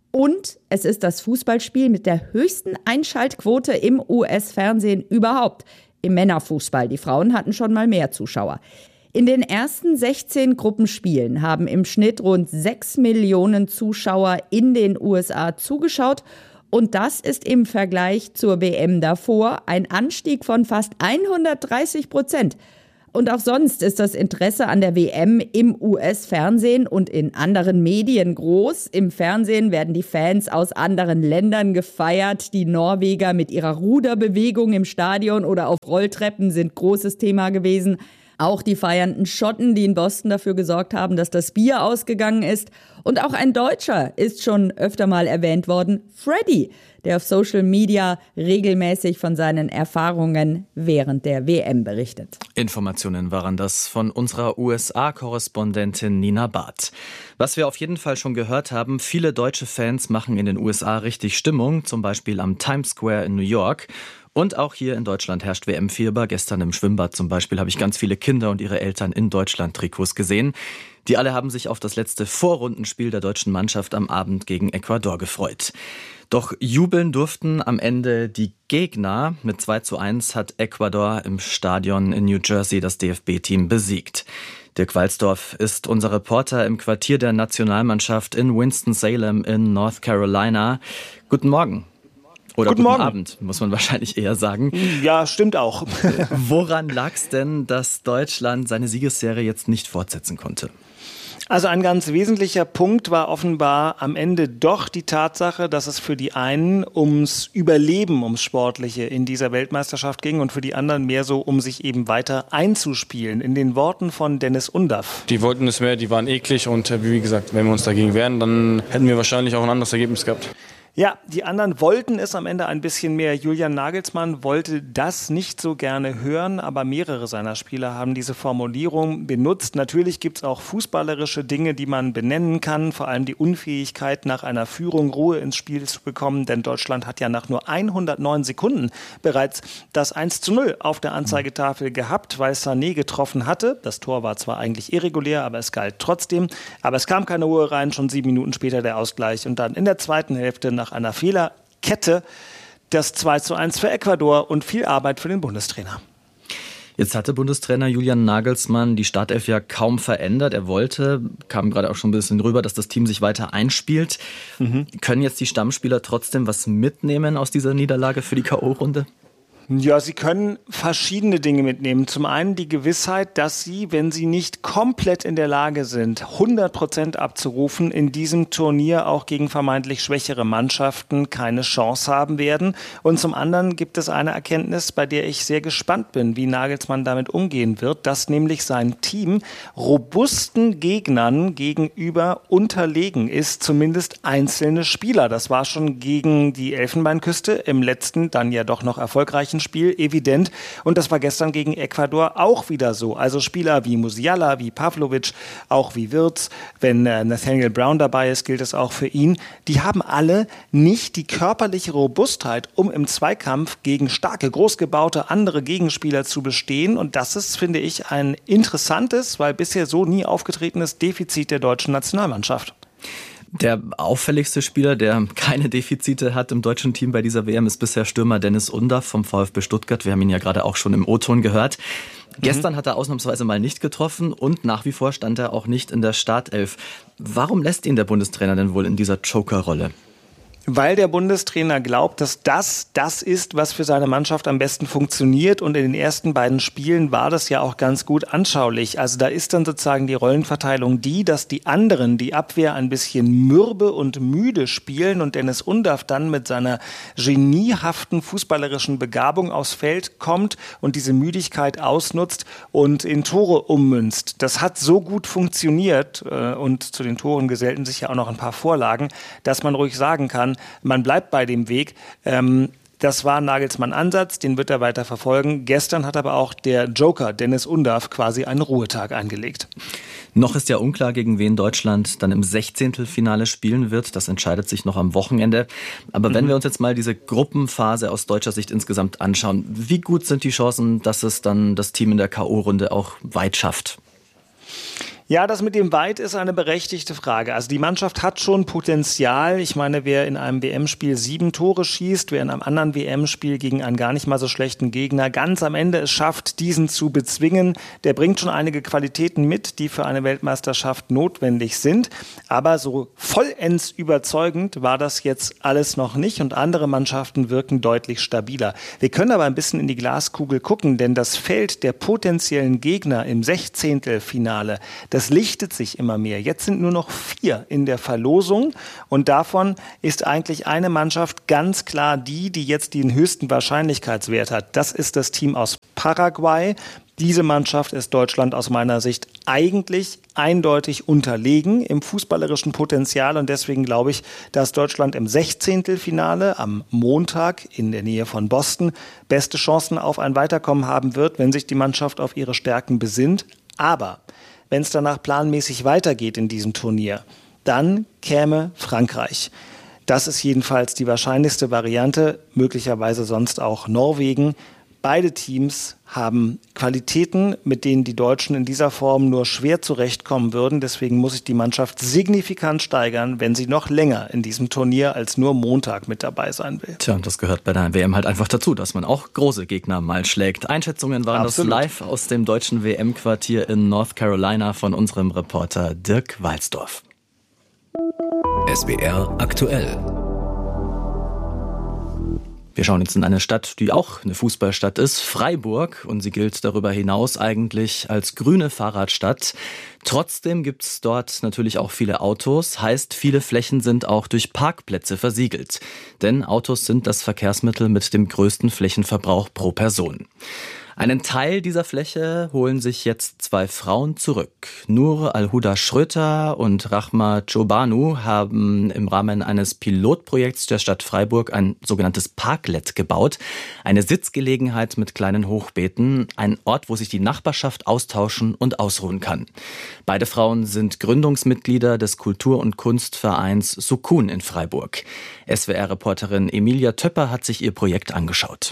S13: Und es ist das Fußballspiel mit der höchsten Einschaltquote im U S-Fernsehen überhaupt. Im Männerfußball. Die Frauen hatten schon mal mehr Zuschauer. In den ersten sechzehn Gruppenspielen haben im Schnitt rund sechs Millionen Zuschauer in den U S A zugeschaut. Und das ist im Vergleich zur W M davor ein Anstieg von fast hundertdreißig Prozent. Und auch sonst ist das Interesse an der W M im U S-Fernsehen und in anderen Medien groß. Im Fernsehen werden die Fans aus anderen Ländern gefeiert. Die Norweger mit ihrer Ruderbewegung im Stadion oder auf Rolltreppen sind großes Thema gewesen. Auch die feiernden Schotten, die in Boston dafür gesorgt haben, dass das Bier ausgegangen ist. Und auch ein Deutscher ist schon öfter mal erwähnt worden, Freddy, der auf Social Media regelmäßig von seinen Erfahrungen während der W M berichtet.
S3: Informationen waren das von unserer U S A-Korrespondentin Nina Barth. Was wir auf jeden Fall schon gehört haben, viele deutsche Fans machen in den U S A richtig Stimmung, zum Beispiel am Times Square in New York. Und auch hier in Deutschland herrscht W M-Fieber. Gestern im Schwimmbad zum Beispiel habe ich ganz viele Kinder und ihre Eltern in Deutschland-Trikots gesehen. Die alle haben sich auf das letzte Vorrundenspiel der deutschen Mannschaft am Abend gegen Ecuador gefreut. Doch jubeln durften am Ende die Gegner. Mit zwei zu eins hat Ecuador im Stadion in New Jersey das D F B-Team besiegt. Dirk Walsdorf ist unser Reporter im Quartier der Nationalmannschaft in Winston-Salem in North Carolina. Guten Morgen. Oder guten, guten Abend, muss man wahrscheinlich eher sagen.
S14: Ja, stimmt auch.
S3: Woran lag es denn, dass Deutschland seine Siegesserie jetzt nicht fortsetzen konnte?
S14: Also ein ganz wesentlicher Punkt war offenbar am Ende doch die Tatsache, dass es für die einen ums Überleben, ums Sportliche in dieser Weltmeisterschaft ging und für die anderen mehr so, um sich eben weiter einzuspielen. In den Worten von Dennis Undaff.
S25: Die wollten es mehr, die waren eklig und wie gesagt, wenn wir uns dagegen wehren, dann hätten wir wahrscheinlich auch ein anderes Ergebnis gehabt.
S14: Ja, die anderen wollten es am Ende ein bisschen mehr. Julian Nagelsmann wollte das nicht so gerne hören, aber mehrere seiner Spieler haben diese Formulierung benutzt. Natürlich gibt es auch fußballerische Dinge, die man benennen kann, vor allem die Unfähigkeit, nach einer Führung Ruhe ins Spiel zu bekommen, denn Deutschland hat ja nach nur hundertneun Sekunden bereits das eins zu null auf der Anzeigetafel gehabt, weil Sané getroffen hatte. Das Tor war zwar eigentlich irregulär, aber es galt trotzdem. Aber es kam keine Ruhe rein, schon sieben Minuten später der Ausgleich und dann in der zweiten Hälfte nach einer Fehlerkette das zwei zu eins für Ecuador und viel Arbeit für den Bundestrainer.
S3: Jetzt hatte Bundestrainer Julian Nagelsmann die Startelf ja kaum verändert. Er wollte, kam gerade auch schon ein bisschen rüber, dass das Team sich weiter einspielt. Mhm. Können jetzt die Stammspieler trotzdem was mitnehmen aus dieser Niederlage für die K O-Runde?
S14: Ja, sie können verschiedene Dinge mitnehmen. Zum einen die Gewissheit, dass sie, wenn sie nicht komplett in der Lage sind, hundert Prozent abzurufen, in diesem Turnier auch gegen vermeintlich schwächere Mannschaften keine Chance haben werden. Und zum anderen gibt es eine Erkenntnis, bei der ich sehr gespannt bin, wie Nagelsmann damit umgehen wird, dass nämlich sein Team robusten Gegnern gegenüber unterlegen ist, zumindest einzelne Spieler. Das war schon gegen die Elfenbeinküste im letzten, dann ja doch noch erfolgreichen Spiel evident und das war gestern gegen Ecuador auch wieder so. Also Spieler wie Musiala, wie Pavlovic, auch wie Wirtz, wenn äh, Nathaniel Brown dabei ist, gilt es auch für ihn. Die haben alle nicht die körperliche Robustheit, um im Zweikampf gegen starke, großgebaute andere Gegenspieler zu bestehen und das ist, finde ich, ein interessantes, weil bisher so nie aufgetretenes Defizit der deutschen Nationalmannschaft.
S3: Der auffälligste Spieler, der keine Defizite hat im deutschen Team bei dieser W M, ist bisher Stürmer Dennis Undaff vom VfB Stuttgart. Wir haben ihn ja gerade auch schon im O-Ton gehört. Mhm. Gestern hat er ausnahmsweise mal nicht getroffen und nach wie vor stand er auch nicht in der Startelf. Warum lässt ihn der Bundestrainer denn wohl in dieser Joker-Rolle?
S14: Weil der Bundestrainer glaubt, dass das das ist, was für seine Mannschaft am besten funktioniert. Und in den ersten beiden Spielen war das ja auch ganz gut anschaulich. Also da ist dann sozusagen die Rollenverteilung die, dass die anderen, die Abwehr, ein bisschen mürbe und müde spielen und Dennis Undaff dann mit seiner geniehaften fußballerischen Begabung aufs Feld kommt und diese Müdigkeit ausnutzt und in Tore ummünzt. Das hat so gut funktioniert und zu den Toren gesellten sich ja auch noch ein paar Vorlagen, dass man ruhig sagen kann, man bleibt bei dem Weg. Ähm, das war Nagelsmann Ansatz, den wird er weiter verfolgen. Gestern hat aber auch der Joker Dennis Undaff quasi einen Ruhetag eingelegt.
S3: Noch ist ja unklar, gegen wen Deutschland dann im Sechzehntelfinale spielen wird. Das entscheidet sich noch am Wochenende. Aber mhm. wenn wir uns jetzt mal diese Gruppenphase aus deutscher Sicht insgesamt anschauen, wie gut sind die Chancen, dass es dann das Team in der K O-Runde auch weit schafft?
S14: Ja, das mit dem Weit ist eine berechtigte Frage. Also die Mannschaft hat schon Potenzial. Ich meine, wer in einem W M-Spiel sieben Tore schießt, wer in einem anderen W M-Spiel gegen einen gar nicht mal so schlechten Gegner ganz am Ende es schafft, diesen zu bezwingen, der bringt schon einige Qualitäten mit, die für eine Weltmeisterschaft notwendig sind. Aber so vollends überzeugend war das jetzt alles noch nicht und andere Mannschaften wirken deutlich stabiler. Wir können aber ein bisschen in die Glaskugel gucken, denn das Feld der potenziellen Gegner im Sechzehntelfinale, das lichtet sich immer mehr. Jetzt sind nur noch vier in der Verlosung und davon ist eigentlich eine Mannschaft ganz klar die, die jetzt den höchsten Wahrscheinlichkeitswert hat. Das ist das Team aus Paraguay. Diese Mannschaft ist Deutschland aus meiner Sicht eigentlich eindeutig unterlegen im fußballerischen Potenzial und deswegen glaube ich, dass Deutschland im Sechzehntelfinale am Montag in der Nähe von Boston beste Chancen auf ein Weiterkommen haben wird, wenn sich die Mannschaft auf ihre Stärken besinnt. Aber wenn es danach planmäßig weitergeht in diesem Turnier, dann käme Frankreich. Das ist jedenfalls die wahrscheinlichste Variante, möglicherweise sonst auch Norwegen. Beide Teams haben Qualitäten, mit denen die Deutschen in dieser Form nur schwer zurechtkommen würden. Deswegen muss sich die Mannschaft signifikant steigern, wenn sie noch länger in diesem Turnier als nur Montag mit dabei sein will.
S3: Tja, und das gehört bei der W M halt einfach dazu, dass man auch große Gegner mal schlägt. Einschätzungen waren
S14: Absolut.
S3: Das live aus dem deutschen W M-Quartier in North Carolina von unserem Reporter Dirk Walsdorf.
S2: S W R aktuell.
S3: Wir schauen jetzt in eine Stadt, die auch eine Fußballstadt ist, Freiburg. Und sie gilt darüber hinaus eigentlich als grüne Fahrradstadt. Trotzdem gibt es dort natürlich auch viele Autos. Heißt, viele Flächen sind auch durch Parkplätze versiegelt. Denn Autos sind das Verkehrsmittel mit dem größten Flächenverbrauch pro Person. Einen Teil dieser Fläche holen sich jetzt zwei Frauen zurück. Nur Al-Huda Schröter und Rahma Ciobanu haben im Rahmen eines Pilotprojekts der Stadt Freiburg ein sogenanntes Parklet gebaut. Eine Sitzgelegenheit mit kleinen Hochbeeten, ein Ort, wo sich die Nachbarschaft austauschen und ausruhen kann. Beide Frauen sind Gründungsmitglieder des Kultur- und Kunstvereins Sukun in Freiburg. S W R-Reporterin Emilia Töpper hat sich ihr Projekt angeschaut.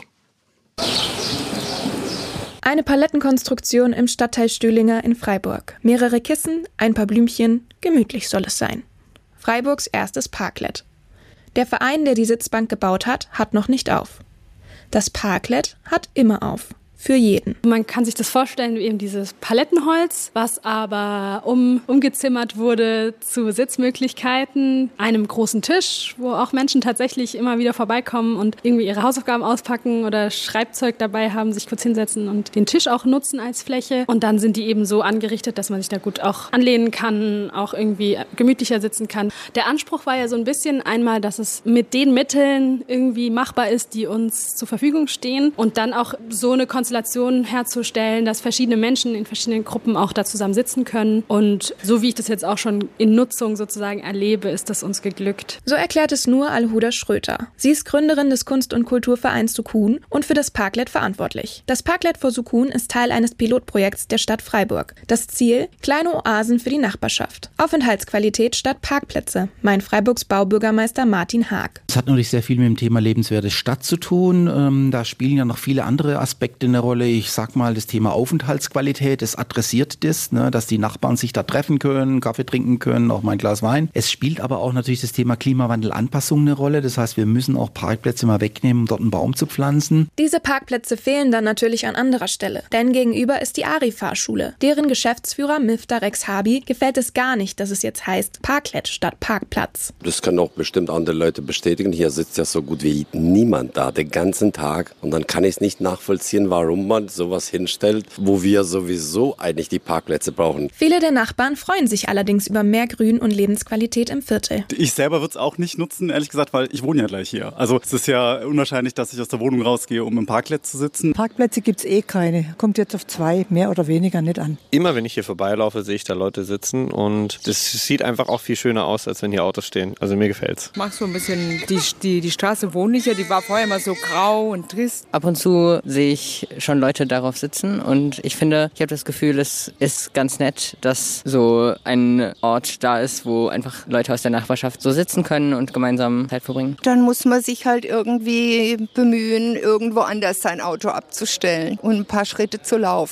S1: Eine Palettenkonstruktion im Stadtteil Stühlinger in Freiburg. Mehrere Kissen, ein paar Blümchen, gemütlich soll es sein. Freiburgs erstes Parklet. Der Verein, der die Sitzbank gebaut hat, hat noch nicht auf. Das Parklet hat immer auf. Für jeden.
S15: Man kann sich das vorstellen wie eben dieses Palettenholz, was aber um, umgezimmert wurde zu Sitzmöglichkeiten, einem großen Tisch, wo auch Menschen tatsächlich immer wieder vorbeikommen und irgendwie ihre Hausaufgaben auspacken oder Schreibzeug dabei haben, sich kurz hinsetzen und den Tisch auch nutzen als Fläche. Und dann sind die eben so angerichtet, dass man sich da gut auch anlehnen kann, auch irgendwie gemütlicher sitzen kann. Der Anspruch war ja so ein bisschen einmal, dass es mit den Mitteln irgendwie machbar ist, die uns zur Verfügung stehen und dann auch so eine Konstellation herzustellen, dass verschiedene Menschen in verschiedenen Gruppen auch da zusammen sitzen können. Und so wie ich das jetzt auch schon in Nutzung sozusagen erlebe, ist das uns geglückt.
S1: So erklärt es nur Al-Huda Schröter. Sie ist Gründerin des Kunst- und Kulturvereins Sukun und für das Parklet verantwortlich. Das Parklet für Sukun ist Teil eines Pilotprojekts der Stadt Freiburg. Das Ziel? Kleine Oasen für die Nachbarschaft. Aufenthaltsqualität statt Parkplätze, meint Freiburgs Baubürgermeister Martin Haag.
S16: Es hat natürlich sehr viel mit dem Thema lebenswerte Stadt zu tun. Ähm, da spielen ja noch viele andere Aspekte eine Rolle. Ich sag mal, das Thema Aufenthaltsqualität, es adressiert das, ne, dass die Nachbarn sich da treffen können, Kaffee trinken können, auch mal ein Glas Wein. Es spielt aber auch natürlich das Thema Klimawandelanpassung eine Rolle. Das heißt, wir müssen auch Parkplätze mal wegnehmen, um dort einen Baum zu pflanzen.
S1: Diese Parkplätze fehlen dann natürlich an anderer Stelle. Denn gegenüber ist die Ari-Fahrschule. Deren Geschäftsführer Mifta Rex Habi gefällt es gar nicht, dass es jetzt heißt Parklet statt Parkplatz.
S17: Das können auch bestimmt andere Leute bestätigen. Hier sitzt ja so gut wie niemand da den ganzen Tag. Und dann kann ich es nicht nachvollziehen, warum man sowas hinstellt, wo wir sowieso eigentlich die Parkplätze brauchen.
S1: Viele der Nachbarn freuen sich allerdings über mehr Grün und Lebensqualität im Viertel.
S18: Ich selber würde es auch nicht nutzen, ehrlich gesagt, weil ich wohne ja gleich hier. Also es ist ja unwahrscheinlich, dass ich aus der Wohnung rausgehe, um im Parkplatz zu sitzen.
S19: Parkplätze gibt es eh keine. Kommt jetzt auf zwei, mehr oder weniger nicht an.
S21: Immer wenn ich hier vorbeilaufe, sehe ich da Leute sitzen und das sieht einfach auch viel schöner aus, als wenn hier Autos stehen. Also mir gefällt's.
S23: Ich mag so ein bisschen die, die, die Straße wohnlicher, die war vorher immer so grau und trist.
S29: Ab und zu sehe ich schon Leute darauf sitzen und ich finde, ich habe das Gefühl, es ist ganz nett, dass so ein Ort da ist, wo einfach Leute aus der Nachbarschaft so sitzen können und gemeinsam Zeit verbringen.
S30: Dann muss man sich halt irgendwie bemühen, irgendwo anders sein Auto abzustellen und ein paar Schritte zu laufen.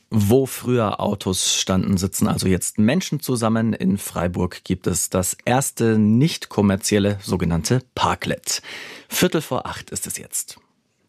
S3: Wo früher Autos standen, sitzen also jetzt Menschen zusammen. In Freiburg gibt es das erste nicht kommerzielle sogenannte Parklet. Viertel vor acht ist es jetzt.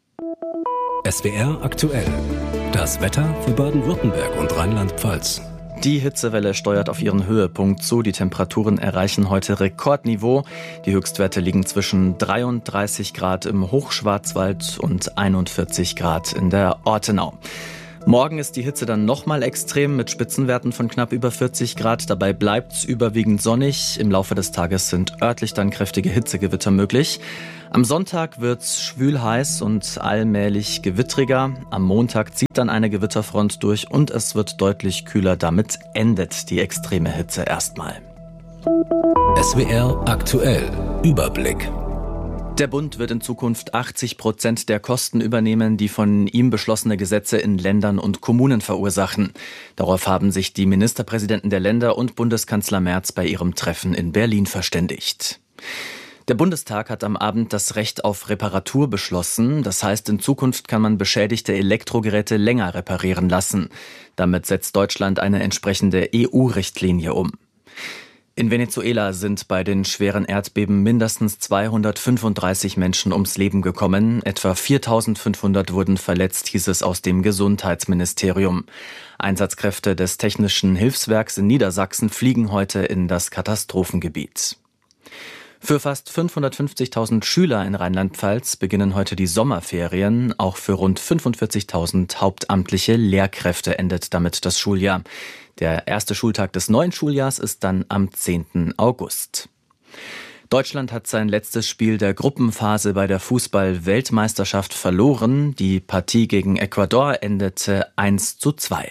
S2: S W R aktuell. Das Wetter für Baden-Württemberg und Rheinland-Pfalz.
S3: Die Hitzewelle steuert auf ihren Höhepunkt zu. Die Temperaturen erreichen heute Rekordniveau. Die Höchstwerte liegen zwischen dreiunddreißig Grad im Hochschwarzwald und einundvierzig Grad in der Ortenau. Morgen ist die Hitze dann nochmal extrem mit Spitzenwerten von knapp über vierzig Grad. Dabei bleibt es überwiegend sonnig. Im Laufe des Tages sind örtlich dann kräftige Hitzegewitter möglich. Am Sonntag wird's schwül heiß und allmählich gewittriger. Am Montag zieht dann eine Gewitterfront durch und es wird deutlich kühler. Damit endet die extreme Hitze erstmal.
S2: S W R aktuell. Überblick.
S3: Der Bund wird in Zukunft achtzig Prozent der Kosten übernehmen, die von ihm beschlossene Gesetze in Ländern und Kommunen verursachen. Darauf haben sich die Ministerpräsidenten der Länder und Bundeskanzler Merz bei ihrem Treffen in Berlin verständigt. Der Bundestag hat am Abend das Recht auf Reparatur beschlossen. Das heißt, in Zukunft kann man beschädigte Elektrogeräte länger reparieren lassen. Damit setzt Deutschland eine entsprechende E U-Richtlinie um. In Venezuela sind bei den schweren Erdbeben mindestens zweihundertfünfunddreißig Menschen ums Leben gekommen. Etwa viertausendfünfhundert wurden verletzt, hieß es aus dem Gesundheitsministerium. Einsatzkräfte des Technischen Hilfswerks in Niedersachsen fliegen heute in das Katastrophengebiet. Für fast fünfhundertfünfzigtausend Schüler in Rheinland-Pfalz beginnen heute die Sommerferien. Auch für rund fünfundvierzigtausend hauptamtliche Lehrkräfte endet damit das Schuljahr. Der erste Schultag des neuen Schuljahrs ist dann am zehnten August. Deutschland hat sein letztes Spiel der Gruppenphase bei der Fußball-Weltmeisterschaft verloren. Die Partie gegen Ecuador endete eins zu zwei.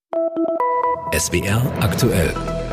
S2: S W R aktuell.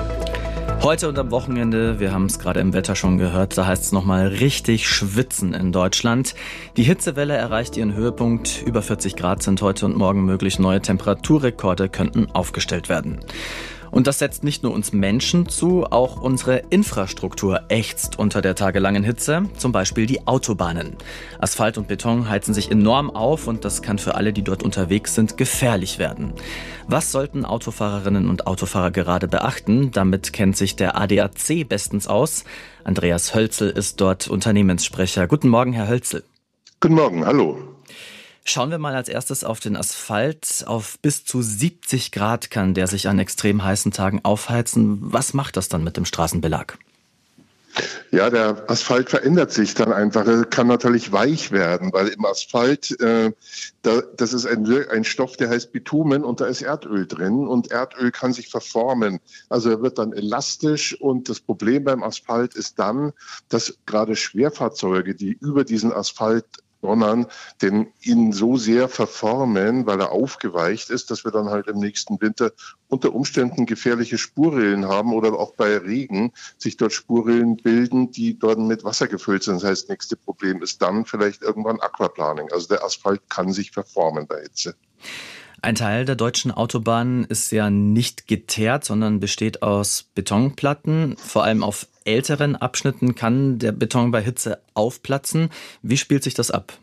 S3: Heute und am Wochenende, wir haben es gerade im Wetter schon gehört, da heißt es nochmal richtig schwitzen in Deutschland. Die Hitzewelle erreicht ihren Höhepunkt. Über vierzig Grad sind heute und morgen möglich. Neue Temperaturrekorde könnten aufgestellt werden. Und das setzt nicht nur uns Menschen zu, auch unsere Infrastruktur ächzt unter der tagelangen Hitze, zum Beispiel die Autobahnen. Asphalt und Beton heizen sich enorm auf und das kann für alle, die dort unterwegs sind, gefährlich werden. Was sollten Autofahrerinnen und Autofahrer gerade beachten? Damit kennt sich der A D A C bestens aus. Andreas Hölzel ist dort Unternehmenssprecher. Guten Morgen, Herr Hölzel.
S6: Guten Morgen, hallo.
S3: Schauen wir mal als erstes auf den Asphalt. Auf bis zu siebzig Grad kann der sich an extrem heißen Tagen aufheizen. Was macht das dann mit dem Straßenbelag?
S6: Ja, der Asphalt verändert sich dann einfach. Er kann natürlich weich werden, weil im Asphalt, äh, da, das ist ein, ein Stoff, der heißt Bitumen und da ist Erdöl drin und Erdöl kann sich verformen. Also er wird dann elastisch und das Problem beim Asphalt ist dann, dass gerade Schwerfahrzeuge, die über diesen Asphalt sondern den ihn so sehr verformen, weil er aufgeweicht ist, dass wir dann halt im nächsten Winter unter Umständen gefährliche Spurrillen haben oder auch bei Regen sich dort Spurrillen bilden, die dort mit Wasser gefüllt sind. Das heißt, das nächste Problem ist dann vielleicht irgendwann Aquaplaning. Also der Asphalt kann sich verformen bei Hitze.
S3: Ein Teil der deutschen Autobahnen ist ja nicht geteert, sondern besteht aus Betonplatten. Vor allem auf älteren Abschnitten kann der Beton bei Hitze aufplatzen. Wie spielt sich das ab?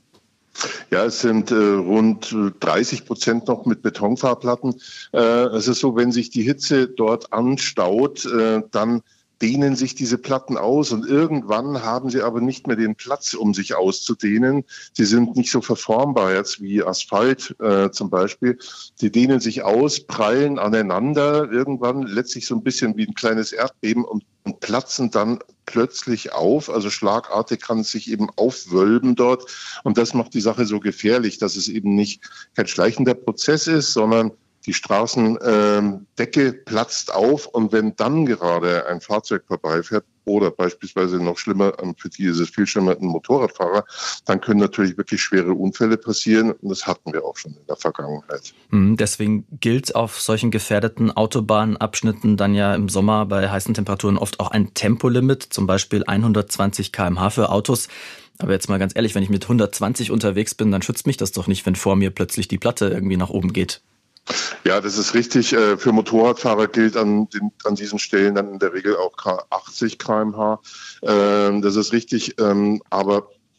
S6: Ja, es sind äh, rund dreißig Prozent noch mit Betonfahrplatten. Äh, es ist so, wenn sich die Hitze dort anstaut, äh, dann dehnen sich diese Platten aus und irgendwann haben sie aber nicht mehr den Platz, um sich auszudehnen. Sie sind nicht so verformbar jetzt wie Asphalt äh, zum Beispiel. Die dehnen sich aus, prallen aneinander, irgendwann letztlich so ein bisschen wie ein kleines Erdbeben und, und platzen dann plötzlich auf. Also schlagartig kann es sich eben aufwölben dort und das macht die Sache so gefährlich, dass es eben nicht kein schleichender Prozess ist, sondern die Straßendecke äh, platzt auf und wenn dann gerade ein Fahrzeug vorbeifährt oder beispielsweise noch schlimmer, für die ist es viel schlimmer, ein Motorradfahrer, dann können natürlich wirklich schwere Unfälle passieren und das hatten wir auch schon in der Vergangenheit.
S3: Deswegen gilt auf solchen gefährdeten Autobahnabschnitten dann ja im Sommer bei heißen Temperaturen oft auch ein Tempolimit, zum Beispiel hundertzwanzig Kilometer pro Stunde für Autos. Aber jetzt mal ganz ehrlich, wenn ich mit hundertzwanzig unterwegs bin, dann schützt mich das doch nicht, wenn vor mir plötzlich die Platte irgendwie nach oben geht.
S6: Ja, das ist richtig. Für Motorradfahrer gilt an, den, an diesen Stellen dann in der Regel auch achtzig Kilometer pro Stunde. Das ist richtig. Aber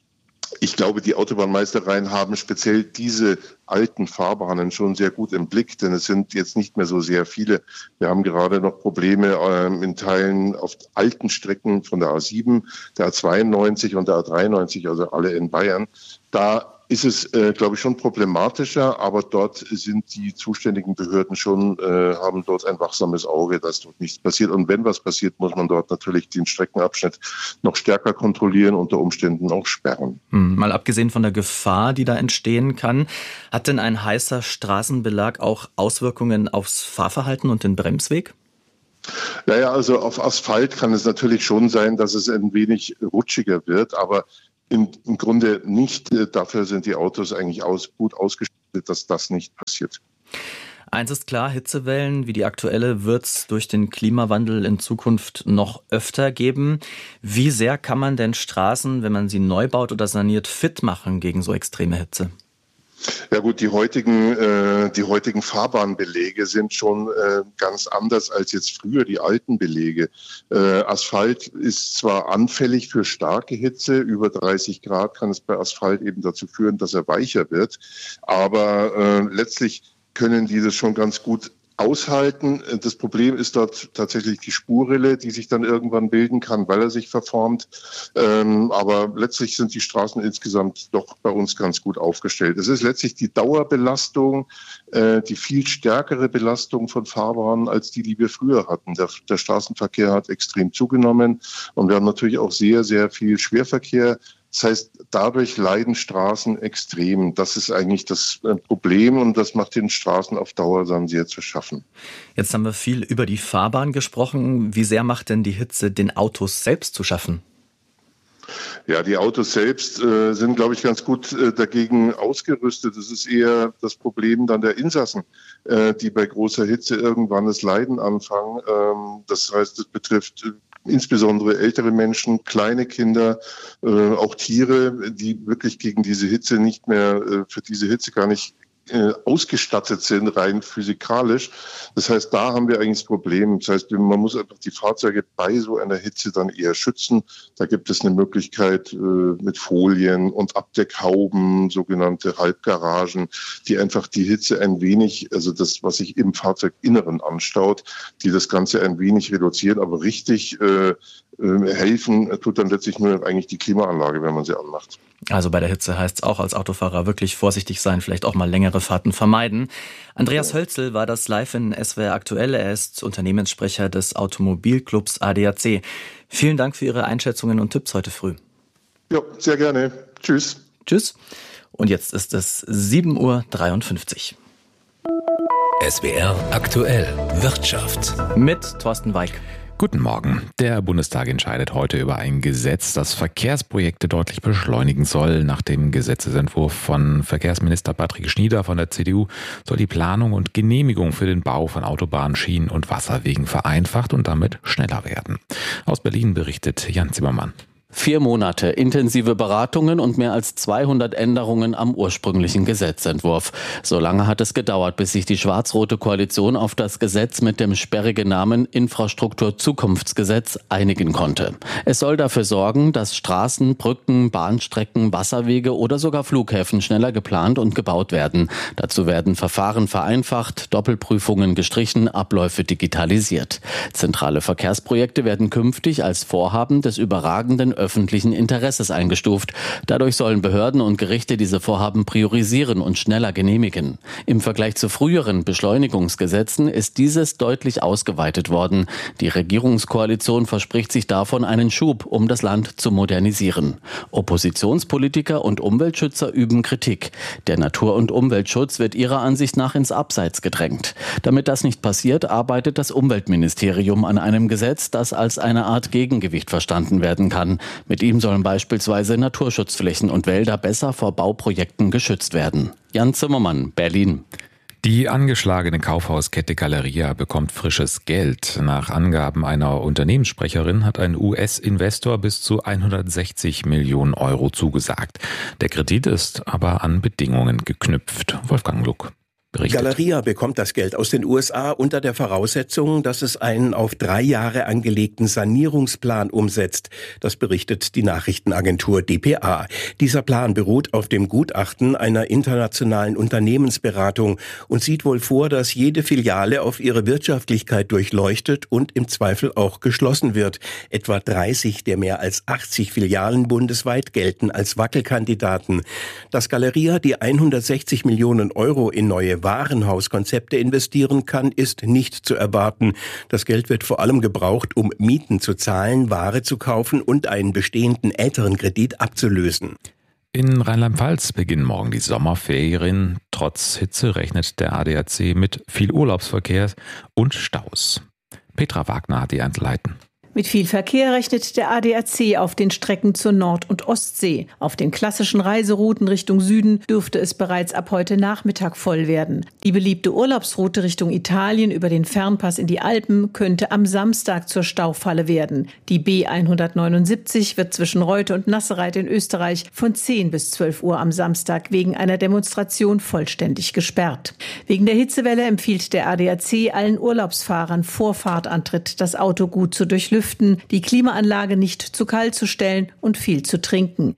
S6: Ich glaube, die Autobahnmeistereien haben speziell diese alten Fahrbahnen schon sehr gut im Blick, denn es sind jetzt nicht mehr so sehr viele. Wir haben gerade noch Probleme ähm, in Teilen auf alten Strecken von der A sieben, der A zweiundneunzig und der A dreiundneunzig, also alle in Bayern. Da ist es, äh, glaube ich, schon problematischer, aber dort sind die zuständigen Behörden schon, äh, haben dort ein wachsames Auge, dass dort nichts passiert. Und wenn was passiert, muss man dort natürlich den Streckenabschnitt noch stärker kontrollieren, unter Umständen auch sperren.
S3: Mal abgesehen von der Gefahr, die da entstehen kann, hat denn ein heißer Straßenbelag auch Auswirkungen aufs Fahrverhalten und den Bremsweg?
S6: Naja, also auf Asphalt kann es natürlich schon sein, dass es ein wenig rutschiger wird, aber Im, im Grunde nicht. Dafür sind die Autos eigentlich aus, gut ausgestattet, dass das nicht passiert.
S3: Eins ist klar, Hitzewellen wie die aktuelle wird es durch den Klimawandel in Zukunft noch öfter geben. Wie sehr kann man denn Straßen, wenn man sie neu baut oder saniert, fit machen gegen so extreme Hitze?
S6: Ja gut, die heutigen, äh, die heutigen Fahrbahnbelege sind schon äh, ganz anders als jetzt früher die alten Belege. Äh, Asphalt ist zwar anfällig für starke Hitze, über dreißig Grad kann es bei Asphalt eben dazu führen, dass er weicher wird, aber äh, letztlich können die das schon ganz gut aushalten. Das Problem ist dort tatsächlich die Spurrille, die sich dann irgendwann bilden kann, weil er sich verformt. Ähm, aber letztlich sind die Straßen insgesamt doch bei uns ganz gut aufgestellt. Es ist letztlich die Dauerbelastung, äh, die viel stärkere Belastung von Fahrbahnen als die, die wir früher hatten. Der, der Straßenverkehr hat extrem zugenommen und wir haben natürlich auch sehr, sehr viel Schwerverkehr. Das heißt, dadurch leiden Straßen extrem. Das ist eigentlich das Problem und das macht den Straßen auf Dauer dann sehr zu schaffen.
S3: Jetzt haben wir viel über die Fahrbahn gesprochen. Wie sehr macht denn die Hitze den Autos selbst zu schaffen?
S6: Ja, die Autos selbst äh, sind, glaube ich, ganz gut äh, dagegen ausgerüstet. Das ist eher das Problem dann der Insassen, äh, die bei großer Hitze irgendwann das Leiden anfangen. Ähm, das heißt, es betrifft äh, insbesondere ältere Menschen, kleine Kinder, äh, auch Tiere, die wirklich gegen diese Hitze nicht mehr, äh, für diese Hitze gar nicht äh, ausgestattet sind, rein physikalisch. Das heißt, da haben wir eigentlich das Problem. Das heißt, man muss einfach die Fahrzeuge bei so einer Hitze dann eher schützen. Da gibt es eine Möglichkeit äh, mit Folien und Abdeckhauben, sogenannte Halbgaragen, die einfach die Hitze ein wenig, also das, was sich im Fahrzeuginneren anstaut, die das Ganze ein wenig reduzieren, aber richtig äh, äh, helfen tut dann letztlich nur eigentlich die Klimaanlage, wenn man sie anmacht.
S3: Also bei der Hitze heißt es auch als Autofahrer wirklich vorsichtig sein, vielleicht auch mal längere Fahrten vermeiden. Andreas Hölzel war das live in S W R aktuell. Er ist Unternehmenssprecher des Automobilclubs A D A C. Vielen Dank für Ihre Einschätzungen und Tipps heute früh.
S6: Ja, sehr gerne. Tschüss.
S3: Tschüss. Und jetzt ist es sieben Uhr dreiundfünfzig.
S2: S W R aktuell Wirtschaft.
S3: Mit Thorsten Weig.
S7: Guten Morgen. Der Bundestag entscheidet heute über ein Gesetz, das Verkehrsprojekte deutlich beschleunigen soll. Nach dem Gesetzesentwurf von Verkehrsminister Patrick Schnieder von der C D U soll die Planung und Genehmigung für den Bau von Autobahnen, Schienen und Wasserwegen vereinfacht und damit schneller werden. Aus Berlin berichtet Jan Zimmermann.
S8: Vier Monate intensive Beratungen und mehr als zweihundert Änderungen am ursprünglichen Gesetzentwurf. So lange hat es gedauert, bis sich die schwarz-rote Koalition auf das Gesetz mit dem sperrigen Namen Infrastrukturzukunftsgesetz einigen konnte. Es soll dafür sorgen, dass Straßen, Brücken, Bahnstrecken, Wasserwege oder sogar Flughäfen schneller geplant und gebaut werden. Dazu werden Verfahren vereinfacht, Doppelprüfungen gestrichen, Abläufe digitalisiert. Zentrale Verkehrsprojekte werden künftig als Vorhaben des überragenden öffentlichen Interesses eingestuft. Dadurch sollen Behörden und Gerichte diese Vorhaben priorisieren und schneller genehmigen. Im Vergleich zu früheren Beschleunigungsgesetzen ist dieses deutlich ausgeweitet worden. Die Regierungskoalition verspricht sich davon einen Schub, um das Land zu modernisieren. Oppositionspolitiker und Umweltschützer üben Kritik. Der Natur- und Umweltschutz wird ihrer Ansicht nach ins Abseits gedrängt. Damit das nicht passiert, arbeitet das Umweltministerium an einem Gesetz, das als eine Art Gegengewicht verstanden werden kann. Mit ihm sollen beispielsweise Naturschutzflächen und Wälder besser vor Bauprojekten geschützt werden. Jan Zimmermann, Berlin.
S7: Die angeschlagene Kaufhauskette Galeria bekommt frisches Geld. Nach Angaben einer Unternehmenssprecherin hat ein U S-Investor bis zu hundertsechzig Millionen Euro zugesagt. Der Kredit ist aber an Bedingungen geknüpft. Wolfgang Luck. berichtet.
S4: Galeria bekommt das Geld aus den U S A unter der Voraussetzung, dass es einen auf drei Jahre angelegten Sanierungsplan umsetzt. Das berichtet die Nachrichtenagentur D P A. Dieser Plan beruht auf dem Gutachten einer internationalen Unternehmensberatung und sieht wohl vor, dass jede Filiale auf ihre Wirtschaftlichkeit durchleuchtet und im Zweifel auch geschlossen wird. Etwa dreißig der mehr als achtzig Filialen bundesweit gelten als Wackelkandidaten. Dass Galeria die hundertsechzig Millionen Euro in neue Warenhauskonzepte investieren kann, ist nicht zu erwarten. Das Geld wird vor allem gebraucht, um Mieten zu zahlen, Ware zu kaufen und einen bestehenden älteren Kredit abzulösen.
S7: In Rheinland-Pfalz beginnen morgen die Sommerferien. Trotz Hitze rechnet der A D A C mit viel Urlaubsverkehr und Staus. Petra Wagner hat die Einzelheiten.
S5: Mit viel Verkehr rechnet der A D A C auf den Strecken zur Nord- und Ostsee. Auf den klassischen Reiserouten Richtung Süden dürfte es bereits ab heute Nachmittag voll werden. Die beliebte Urlaubsroute Richtung Italien über den Fernpass in die Alpen könnte am Samstag zur Staufalle werden. Die B hundertneunundsiebzig wird zwischen Reute und Nassereit in Österreich von zehn bis zwölf Uhr am Samstag wegen einer Demonstration vollständig gesperrt. Wegen der Hitzewelle empfiehlt der A D A C allen Urlaubsfahrern vor Fahrtantritt das Auto gut zu durchlüften, die Klimaanlage nicht zu kalt zu stellen und viel zu trinken.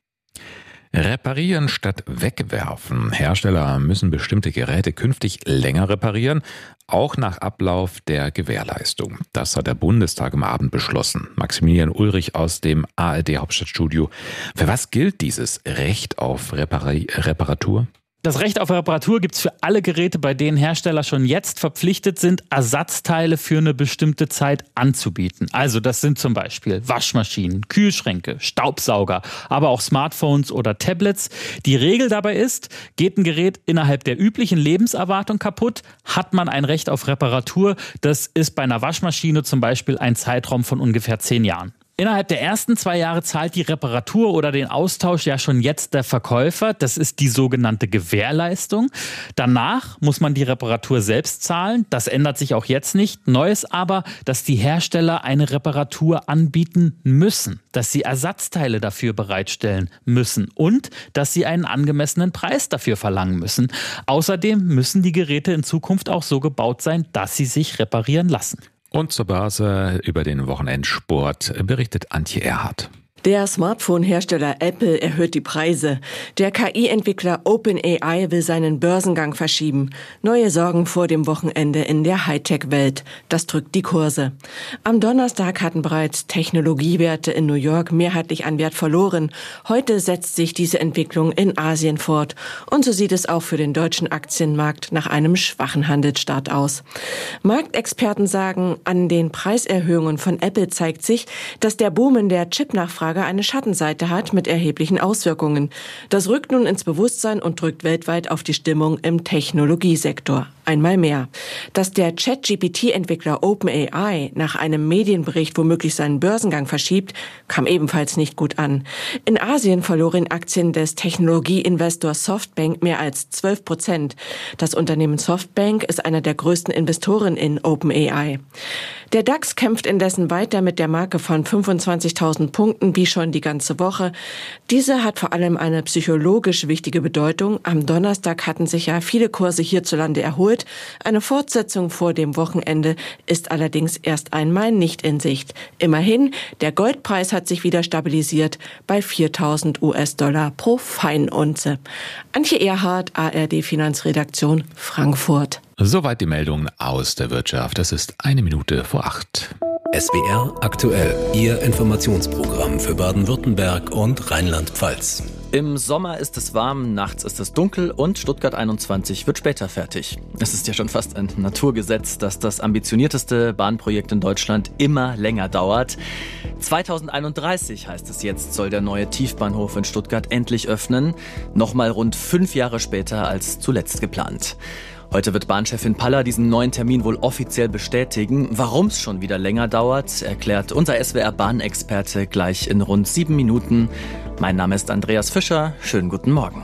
S7: Reparieren statt wegwerfen. Hersteller müssen bestimmte Geräte künftig länger reparieren, auch nach Ablauf der Gewährleistung. Das hat der Bundestag am Abend beschlossen. Maximilian Ulrich aus dem A R D-Hauptstadtstudio. Für was gilt dieses Recht auf Repari- Reparatur?
S9: Das Recht auf Reparatur gibt es für alle Geräte, bei denen Hersteller schon jetzt verpflichtet sind, Ersatzteile für eine bestimmte Zeit anzubieten. Also das sind zum Beispiel Waschmaschinen, Kühlschränke, Staubsauger, aber auch Smartphones oder Tablets. Die Regel dabei ist, geht ein Gerät innerhalb der üblichen Lebenserwartung kaputt, hat man ein Recht auf Reparatur. Das ist bei einer Waschmaschine zum Beispiel ein Zeitraum von ungefähr zehn Jahren. Innerhalb der ersten zwei Jahre zahlt die Reparatur oder den Austausch ja schon jetzt der Verkäufer. Das ist die sogenannte Gewährleistung. Danach muss man die Reparatur selbst zahlen. Das ändert sich auch jetzt nicht. Neu ist aber, dass die Hersteller eine Reparatur anbieten müssen, dass sie Ersatzteile dafür bereitstellen müssen und dass sie einen angemessenen Preis dafür verlangen müssen. Außerdem müssen die Geräte in Zukunft auch so gebaut sein, dass sie sich reparieren lassen.
S7: Und zur Börse über den Wochenendsport berichtet Antje Erhardt.
S10: Der Smartphone-Hersteller Apple erhöht die Preise. Der K I-Entwickler OpenAI will seinen Börsengang verschieben. Neue Sorgen vor dem Wochenende in der Hightech-Welt. Das drückt die Kurse. Am Donnerstag hatten bereits Technologiewerte in New York mehrheitlich an Wert verloren. Heute setzt sich diese Entwicklung in Asien fort. Und so sieht es auch für den deutschen Aktienmarkt nach einem schwachen Handelsstart aus. Marktexperten sagen, an den Preiserhöhungen von Apple zeigt sich, dass der Boom in der Chipnachfrage eine Schattenseite hat mit erheblichen Auswirkungen. Das rückt nun ins Bewusstsein und drückt weltweit auf die Stimmung im Technologiesektor. Einmal mehr. Dass der Chat-G P T-Entwickler OpenAI nach einem Medienbericht womöglich seinen Börsengang verschiebt, kam ebenfalls nicht gut an. In Asien verloren Aktien des Technologieinvestors Softbank mehr als zwölf Prozent. Das Unternehmen Softbank ist einer der größten Investoren in OpenAI. Der DAX kämpft indessen weiter mit der Marke von fünfundzwanzigtausend Punkten wie schon die ganze Woche. Diese hat vor allem eine psychologisch wichtige Bedeutung. Am Donnerstag hatten sich ja viele Kurse hierzulande erholt. Eine Fortsetzung vor dem Wochenende ist allerdings erst einmal nicht in Sicht. Immerhin, der Goldpreis hat sich wieder stabilisiert bei viertausend US-Dollar pro Feinunze. Antje Erhardt, A R D Finanzredaktion, Frankfurt.
S7: Soweit die Meldungen aus der Wirtschaft. Es ist eine Minute vor acht.
S2: S W R aktuell, Ihr Informationsprogramm für Baden-Württemberg und Rheinland-Pfalz.
S3: Im Sommer ist es warm, nachts ist es dunkel und Stuttgart einundzwanzig wird später fertig. Es ist ja schon fast ein Naturgesetz, dass das ambitionierteste Bahnprojekt in Deutschland immer länger dauert. zweitausendeinunddreißig heißt es jetzt, soll der neue Tiefbahnhof in Stuttgart endlich öffnen. Nochmal rund fünf Jahre später als zuletzt geplant. Heute wird Bahnchefin Paller diesen neuen Termin wohl offiziell bestätigen. Warum es schon wieder länger dauert, erklärt unser S W R-Bahnexperte gleich in rund sieben Minuten. Mein Name ist Andreas Fischer. Schönen guten Morgen.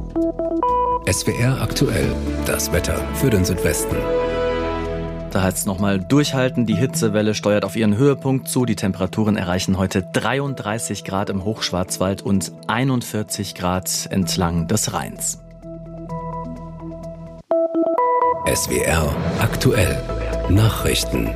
S2: S W R aktuell, das Wetter für den Südwesten.
S3: Da heißt es nochmal durchhalten. Die Hitzewelle steuert auf ihren Höhepunkt zu. Die Temperaturen erreichen heute dreiunddreißig Grad im Hochschwarzwald und einundvierzig Grad entlang des Rheins.
S2: S W R aktuell Nachrichten.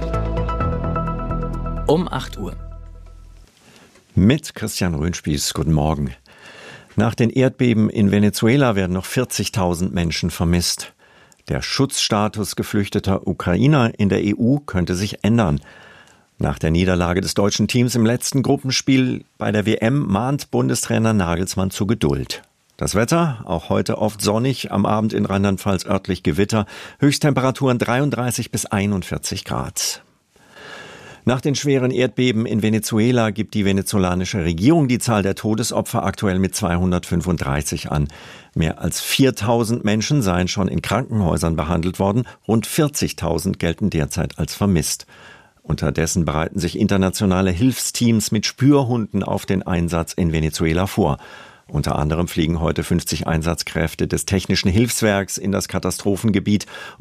S3: Um acht Uhr.
S11: Mit Christian Röhnspieß, guten Morgen. Nach den Erdbeben in Venezuela werden noch vierzigtausend Menschen vermisst. Der Schutzstatus geflüchteter Ukrainer in der E U könnte sich ändern. Nach der Niederlage des deutschen Teams im letzten Gruppenspiel bei der W M mahnt Bundestrainer Nagelsmann zu Geduld. Das Wetter, auch heute oft sonnig, am Abend in Rheinland-Pfalz örtlich Gewitter, Höchsttemperaturen dreiunddreißig bis einundvierzig Grad. Nach den schweren Erdbeben in Venezuela gibt die venezolanische Regierung die Zahl der Todesopfer aktuell mit zweihundertfünfunddreißig an. Mehr als viertausend Menschen seien schon in Krankenhäusern behandelt worden, rund vierzigtausend gelten derzeit als vermisst. Unterdessen bereiten sich internationale Hilfsteams mit Spürhunden auf den Einsatz in Venezuela vor. Unter anderem fliegen heute fünfzig Einsatzkräfte des Technischen Hilfswerks in das Katastrophengebiet